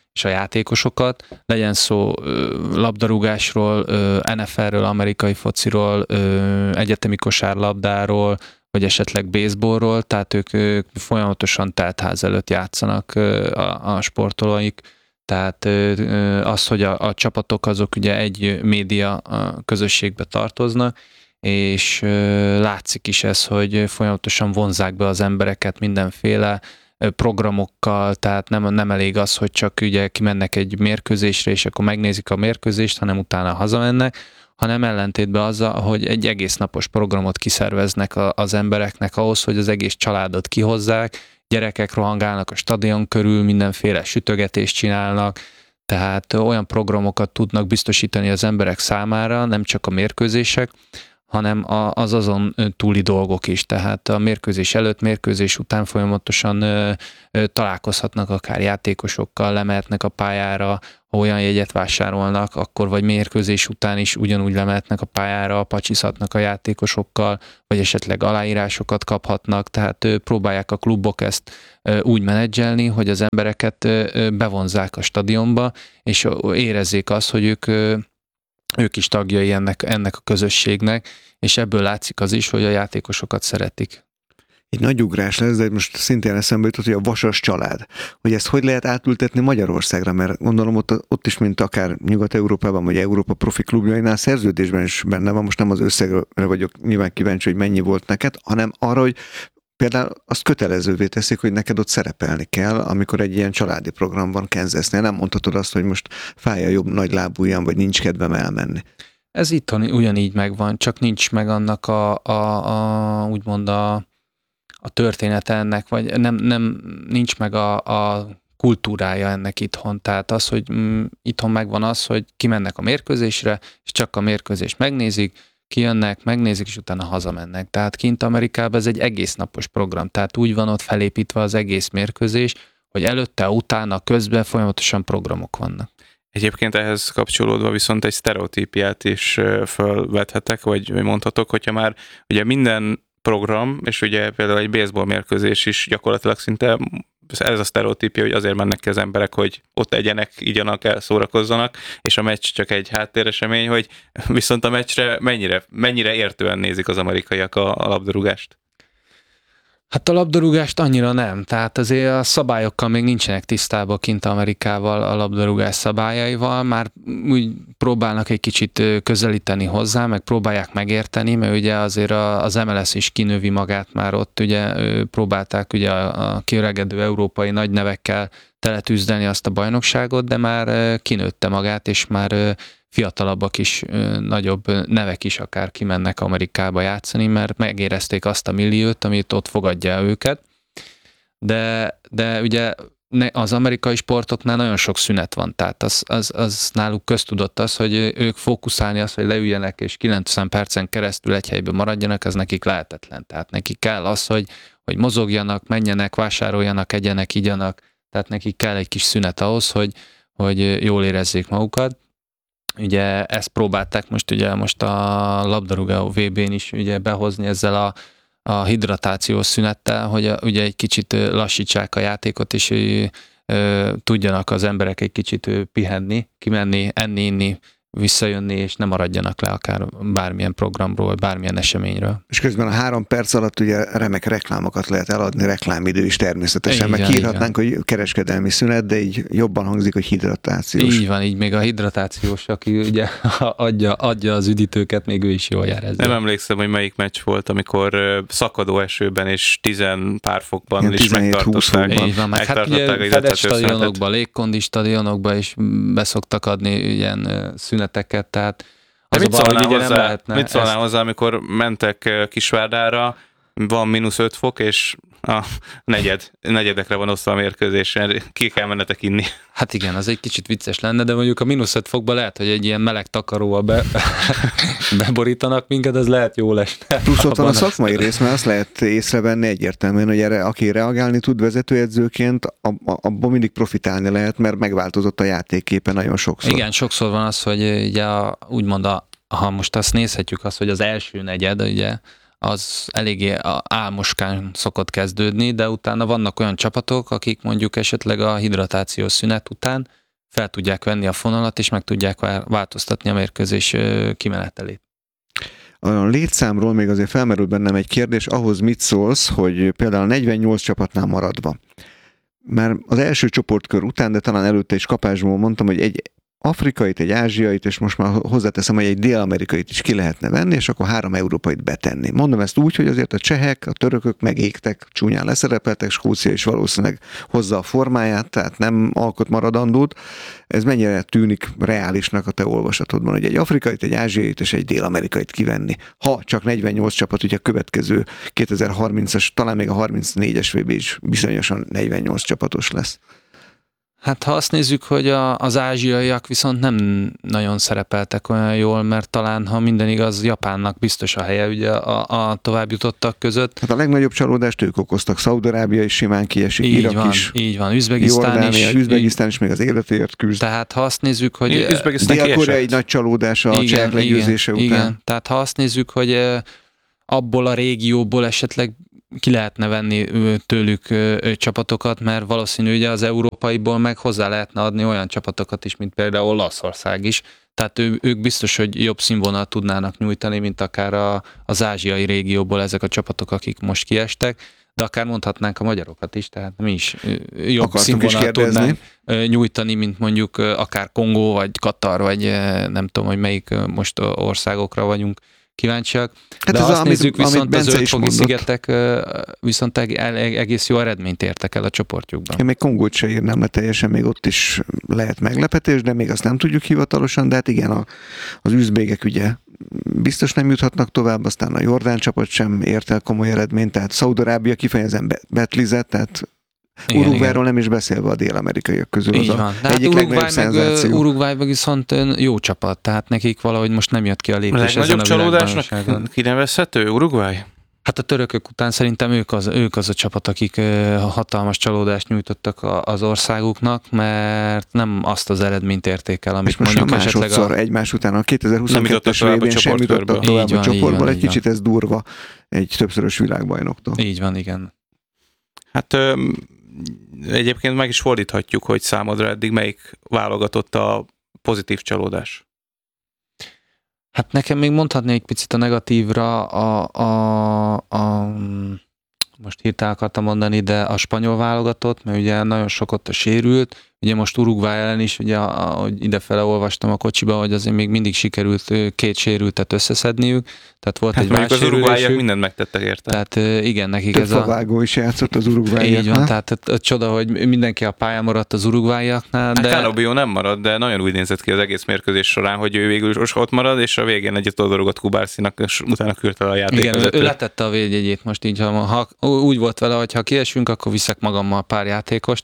és a játékosokat, legyen szó labdarúgásról, NFL-ről, amerikai fociról, egyetemi kosárlabdáról, vagy esetleg baseballról, tehát ők folyamatosan teltház előtt játszanak a sportolóik, tehát az, hogy a csapatok azok ugye egy média közösségbe tartoznak, és látszik is ez, hogy folyamatosan vonzzák be az embereket mindenféle programokkal, tehát nem elég az, hogy csak ugye kimennek egy mérkőzésre, és akkor megnézik a mérkőzést, hanem utána hazamennek, hanem ellentétben azzal, hogy egy egész napos programot kiszerveznek az embereknek ahhoz, hogy az egész családot kihozzák, gyerekek rohangálnak a stadion körül, mindenféle sütögetést csinálnak, tehát olyan programokat tudnak biztosítani az emberek számára, nem csak a mérkőzések, hanem az azon túli dolgok is. Tehát a mérkőzés előtt, mérkőzés után folyamatosan találkozhatnak akár játékosokkal, lemehetnek a pályára, ha olyan jegyet vásárolnak, akkor vagy mérkőzés után is ugyanúgy lemehetnek a pályára, pacsizhatnak a játékosokkal, vagy esetleg aláírásokat kaphatnak, tehát próbálják a klubok ezt úgy menedzselni, hogy az embereket bevonzzák a stadionba, és érezzék azt, hogy ők is tagjai ennek a közösségnek, és ebből látszik az is, hogy a játékosokat szeretik. Egy nagy ugrás lesz, de most szintén eszembe jutott, hogy a Vasas család. Hogy ezt hogy lehet átültetni Magyarországra, mert gondolom ott is, mint akár Nyugat-Európában, vagy Európa profi klubjainál szerződésben is benne van. Most nem az összegre vagyok nyilván kíváncsi, hogy mennyi volt neked, hanem arra, hogy például azt kötelezővé teszik, hogy neked ott szerepelni kell, amikor egy ilyen családi programban Kansasnél. Nem mondhatod azt, hogy most fáj a jobb nagy lábujjam, vagy nincs kedvem elmenni. Ez itthon ugyanígy megvan, csak nincs meg annak úgymond a története ennek, vagy nem nincs meg a kultúrája ennek itthon. Tehát az, hogy itthon megvan az, hogy kimennek a mérkőzésre, és csak a mérkőzést megnézik, kijönnek, megnézik, és utána hazamennek. Tehát kint Amerikában ez egy egész napos program. Tehát úgy van ott felépítve az egész mérkőzés, hogy előtte, utána, közben folyamatosan programok vannak. Egyébként ehhez kapcsolódva viszont egy sztereotípiát is felvethetek, vagy mondhatok, hogyha már ugye minden program, és ugye például egy baseball mérkőzés is gyakorlatilag szinte ez a sztereotípia, hogy azért mennek ki az emberek, hogy ott egyenek, igyanak el, szórakozzanak, és a meccs csak egy háttéresemény, hogy viszont a meccsre mennyire értően nézik az amerikaiak a labdarúgást? Hát a labdarúgást annyira nem, tehát azért a szabályokkal még nincsenek tisztában kint Amerikával, a labdarúgás szabályaival, már úgy próbálnak egy kicsit közelíteni hozzá, meg próbálják megérteni, mert ugye azért az MLS is kinövi magát már ott, ugye próbálták ugye a kiöregedő európai nagy nevekkel teletűzdeni azt a bajnokságot, de már kinőtte magát, és már fiatalabbak is, nagyobb nevek is akár kimennek Amerikába játszani, mert megérezték azt a milliót, amit ott fogadja őket. De ugye az amerikai sportoknál nagyon sok szünet van, tehát az náluk köztudott az, hogy ők fókuszálni az, hogy leüljenek és 90 percen keresztül egy helyben maradjanak, az nekik lehetetlen. Tehát nekik kell az, hogy mozogjanak, menjenek, vásároljanak, egyenek, igyanak, tehát nekik kell egy kis szünet ahhoz, hogy jól érezzék magukat. Ugye ezt próbálták most a labdarúgó VB-n is ugye behozni ezzel a hidratációs szünettel, hogy ugye egy kicsit lassítsák a játékot, és tudjanak az emberek egy kicsit pihenni, kimenni, enni, inni, visszajönni, és ne maradjanak le akár bármilyen programról, vagy bármilyen eseményről. És közben a 3 perc alatt ugye remek reklámokat lehet eladni, reklámidő is természetesen, meg írhatnánk, hogy kereskedelmi szünet, de így jobban hangzik, hogy hidratációs. Így van, így még a hidratációs, aki ugye adja az üdítőket, még ő is jól jár ezzel. Nem emlékszem, hogy melyik meccs volt, amikor szakadó esőben és 10 pár fokban is megtartották. Így van, meg hát ugye fedett stadionokban, légkondi stadionokban is beszoktak adni ilyen szüneteket, tehát az mit szólnál hozzá, amikor mentek Kisvárdára, van -5 fok, és a negyedekre van osztva a mérkőzésen, ki kell mennetek inni. Hát igen, az egy kicsit vicces lenne, de mondjuk a -5 fokban lehet, hogy egy ilyen meleg takaróval beborítanak minket, ez lehet jó lesne. Plusz ott van a szakmai rész, mert azt lehet észrevenni egyértelműen, hogy erre aki reagálni tud vezetőedzőként, abban mindig profitálni lehet, mert megváltozott a játékképe nagyon sokszor. Igen, sokszor van az, hogy ugye úgymond ha most azt nézhetjük azt, hogy az első negyed, ugye, az eléggé álmoskán szokott kezdődni, de utána vannak olyan csapatok, akik mondjuk esetleg a hidratációs szünet után fel tudják venni a fonalat, és meg tudják változtatni a mérkőzés kimenetelét. A létszámról még azért felmerül bennem egy kérdés, ahhoz mit szólsz, hogy például 48 csapatnál maradva. Már az első csoportkör után, de talán előtte is kapásból mondtam, hogy egy afrikait, egy ázsiait, és most már hozzáteszem, hogy egy dél-amerikait is ki lehetne venni, és akkor 3 európait betenni. Mondom ezt úgy, hogy azért a csehek, a törökök megégtek, csúnyán leszerepeltek, Skócia is valószínűleg hozza a formáját, tehát nem alkot maradandót. Ez mennyire tűnik reálisnak a te olvasatodban, hogy egy afrikait, egy ázsiait és egy dél-amerikait kivenni? Ha csak 48 csapat, ugye a következő 2030-as, talán még a 34-es VB is bizonyosan 48 csapatos lesz. Hát ha azt nézzük, hogy az ázsiaiak viszont nem nagyon szerepeltek olyan jól, mert talán, ha minden igaz, Japánnak biztos a helye ugye a továbbjutottak között. Hát a legnagyobb csalódást ők okoztak, Szaúd-Arábia is simán kiesik, Irak is. Így van, Üzbegisztán is még az életéért küzd. Tehát ha azt nézzük, hogy... Dél-Korea egy nagy csalódás a csehek legyőzése után. Igen, tehát ha azt nézzük, hogy abból a régióból esetleg ki lehetne venni tőlük csapatokat, mert valószínű, ugye az európaiból meg hozzá lehetne adni olyan csapatokat is, mint például Olaszország is. Tehát ők biztos, hogy jobb színvonalat tudnának nyújtani, mint akár az ázsiai régióból ezek a csapatok, akik most kiestek, de akár mondhatnánk a magyarokat is, tehát mi is jobb színvonalat tudnánk nyújtani, mint mondjuk akár Kongó, vagy Katar, vagy nem tudom, hogy melyik most országokra vagyunk kíváncsiak. Hát de azt nézzük, viszont az Zöld-fogi szigetek viszont egész jó eredményt értek el a csoportjukban. Én még Kongót se írnám le teljesen, még ott is lehet meglepetés, de még azt nem tudjuk hivatalosan, de hát igen, az üzbégek ugye biztos nem juthatnak tovább, aztán a jordán csapat sem ért el komoly eredményt, tehát Szaúd-Arábia kifejezetten betlizett, tehát Uruguayról nem is beszélve a dél-amerikaiak közül. Így van. De hát Uruguay meg viszont jó csapat, tehát nekik valahogy most nem jött ki a lépés ezen a csalódásnak kinevezhető Uruguay? Hát a törökök után szerintem ők az a csapat, akik hatalmas csalódást nyújtottak az országuknak, mert nem azt az eredményt érték el, amit mondjuk esetleg egymás után a 2022-es VB-n sem jutottak tovább a csoportból. Egy kicsit ez durva egy többszörös világbajnoktól. Így van, igen. Hát egyébként meg is fordíthatjuk, hogy számodra eddig melyik válogatott a pozitív csalódás? Hát nekem még mondhatni egy picit a negatívra, most hirtelen akartam mondani, de a spanyol válogatott, mert ugye nagyon sok ott a sérült, ugye most Uruguay ellen is, ugye ahogy idefele olvastam a kocsiba, hogy azért még mindig sikerült 2 sérültet összeszedniük, tehát volt egy válsérülésük. Az uruguayak mindent megtettek érte. Tehát igen, nekik ez a... Vágó is játszott az uruguayiaknál. Így van, tehát csoda, hogy mindenki a pályán maradt az uruguayiaknál. De... Canobio nem marad, de nagyon úgy nézett ki az egész mérkőzés során, hogy ő végül is ott marad, és a végén egyet odorogott Kubárcinak, és utána küldte a játékvezetőt. Igen, ő letette a védjegyét most így, ha úgy volt vele, hogy ha kiesünk, akkor viszek magammal pár játékost.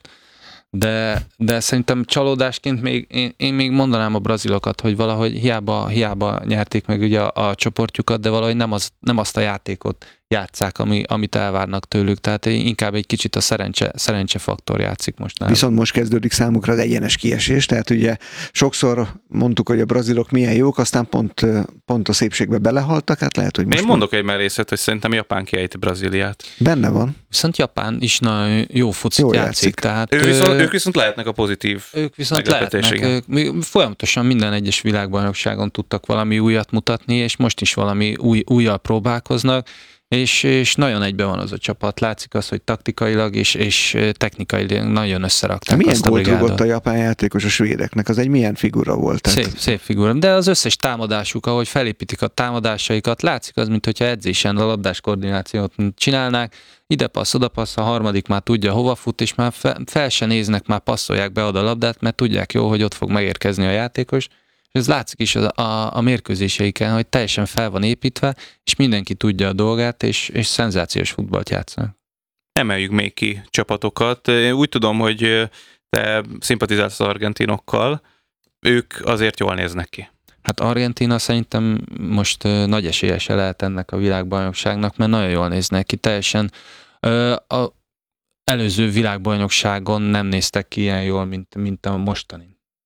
De szerintem csalódásként én még mondanám a brazilokat, hogy valahogy hiába nyerték meg ugye a csoportjukat, de valahogy nem azt a játékot játsszák, amit elvárnak tőlük. Tehát inkább egy kicsit a szerencse faktor játszik most náluk. Viszont most kezdődik számukra az egyenes kiesés, tehát ugye sokszor mondtuk, hogy a brazilok milyen jók, aztán pont a szépségbe belehaltak, hát lehet, hogy most... Én mondok egy merészet, hogy szerintem Japán kiejti Brazíliát. Benne van. Viszont Japán is nagyon jó focit játszik. Tehát ők viszont lehetnek a pozitív meglepetések. Folyamatosan minden egyes világbajnokságon tudtak valami újat mutatni, és most is valami újjal próbálkoznak, és nagyon egyben van az a csapat. Látszik az, hogy taktikailag és technikailag nagyon összerakták milyen azt a brigádot. Milyen gólt rúgott a japán játékos a svédeknek? Az egy milyen figura volt? Szép figura. De az összes támadásuk, ahogy felépítik a támadásaikat, látszik az, mintha edzésen a labdás koordinációt csinálnák. Ide passz, oda passz, a harmadik már tudja, hova fut, és már fel se néznek, már passzolják be oda a labdát, mert tudják jó, hogy ott fog megérkezni a játékos. Ez látszik is a mérkőzéseiken, hogy teljesen fel van építve, és mindenki tudja a dolgát, és szenzációs futballt játszanak. Emeljük még ki csapatokat. Úgy tudom, hogy te szimpatizálsz az argentinokkal, ők azért jól néznek ki. Hát Argentína szerintem most nagy esélyese lehet ennek a világbajnokságnak, mert nagyon jól néznek ki. Teljesen az előző világbajnokságon nem néztek ki ilyen jól, mint a mostani.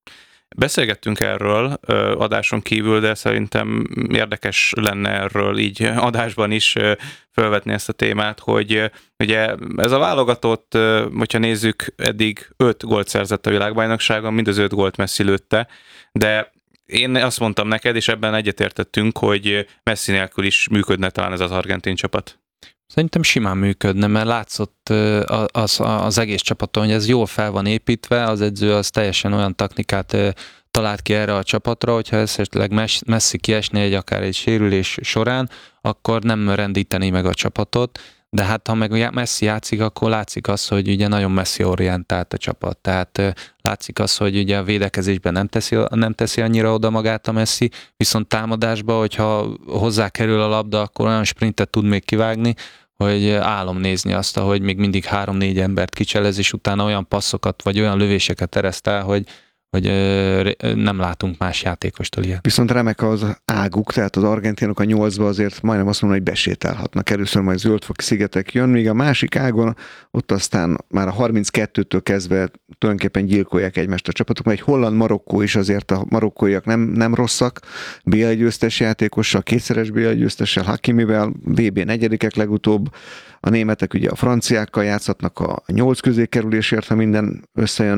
Beszélgettünk erről adáson kívül, de szerintem érdekes lenne erről így adásban is felvetni ezt a témát, hogy ugye ez a válogatott, hogyha nézzük, eddig 5 gólt szerzett a világbajnokságon, mind az 5 gólt Messi lőtte, de én azt mondtam neked, és ebben egyetértettünk, hogy Messi nélkül is működne talán ez az argentin csapat. Szerintem simán működne, mert látszott az egész csapaton, hogy ez jól fel van építve, az edző az teljesen olyan taktikát talált ki erre a csapatra, hogyha esetleg Messi kiesné akár egy sérülés során, akkor nem rendíteni meg a csapatot, de hát ha meg Messi játszik, akkor látszik az, hogy ugye nagyon Messi orientált a csapat, tehát látszik az, hogy ugye a védekezésben nem teszi annyira oda magát a Messi, viszont támadásban, hogyha hozzá kerül a labda, akkor olyan sprintet tud még kivágni, hogy álom nézni azt, hogy még mindig 3-4 embert kicselez, és utána olyan passzokat, vagy olyan lövéseket ereszt el, hogy nem látunk más játékostól ilyet. Viszont remek az águk, tehát az argentinok a 8-ba azért majdnem azt mondom, hogy besétálhatnak. Először majd Zöld-foki szigetek jön, míg a másik ágon ott aztán már a 32-től kezdve tulajdonképpen gyilkolják egymást a csapatok, mert egy holland-Marokkó is azért a marokkóiak nem rosszak, BL győztes játékossal, 2-szeres BL győztessel, Hakimivel, VB negyedikek legutóbb, a németek ugye a franciákkal játszhatnak a 8 közé kerülésért, ha minden összejön.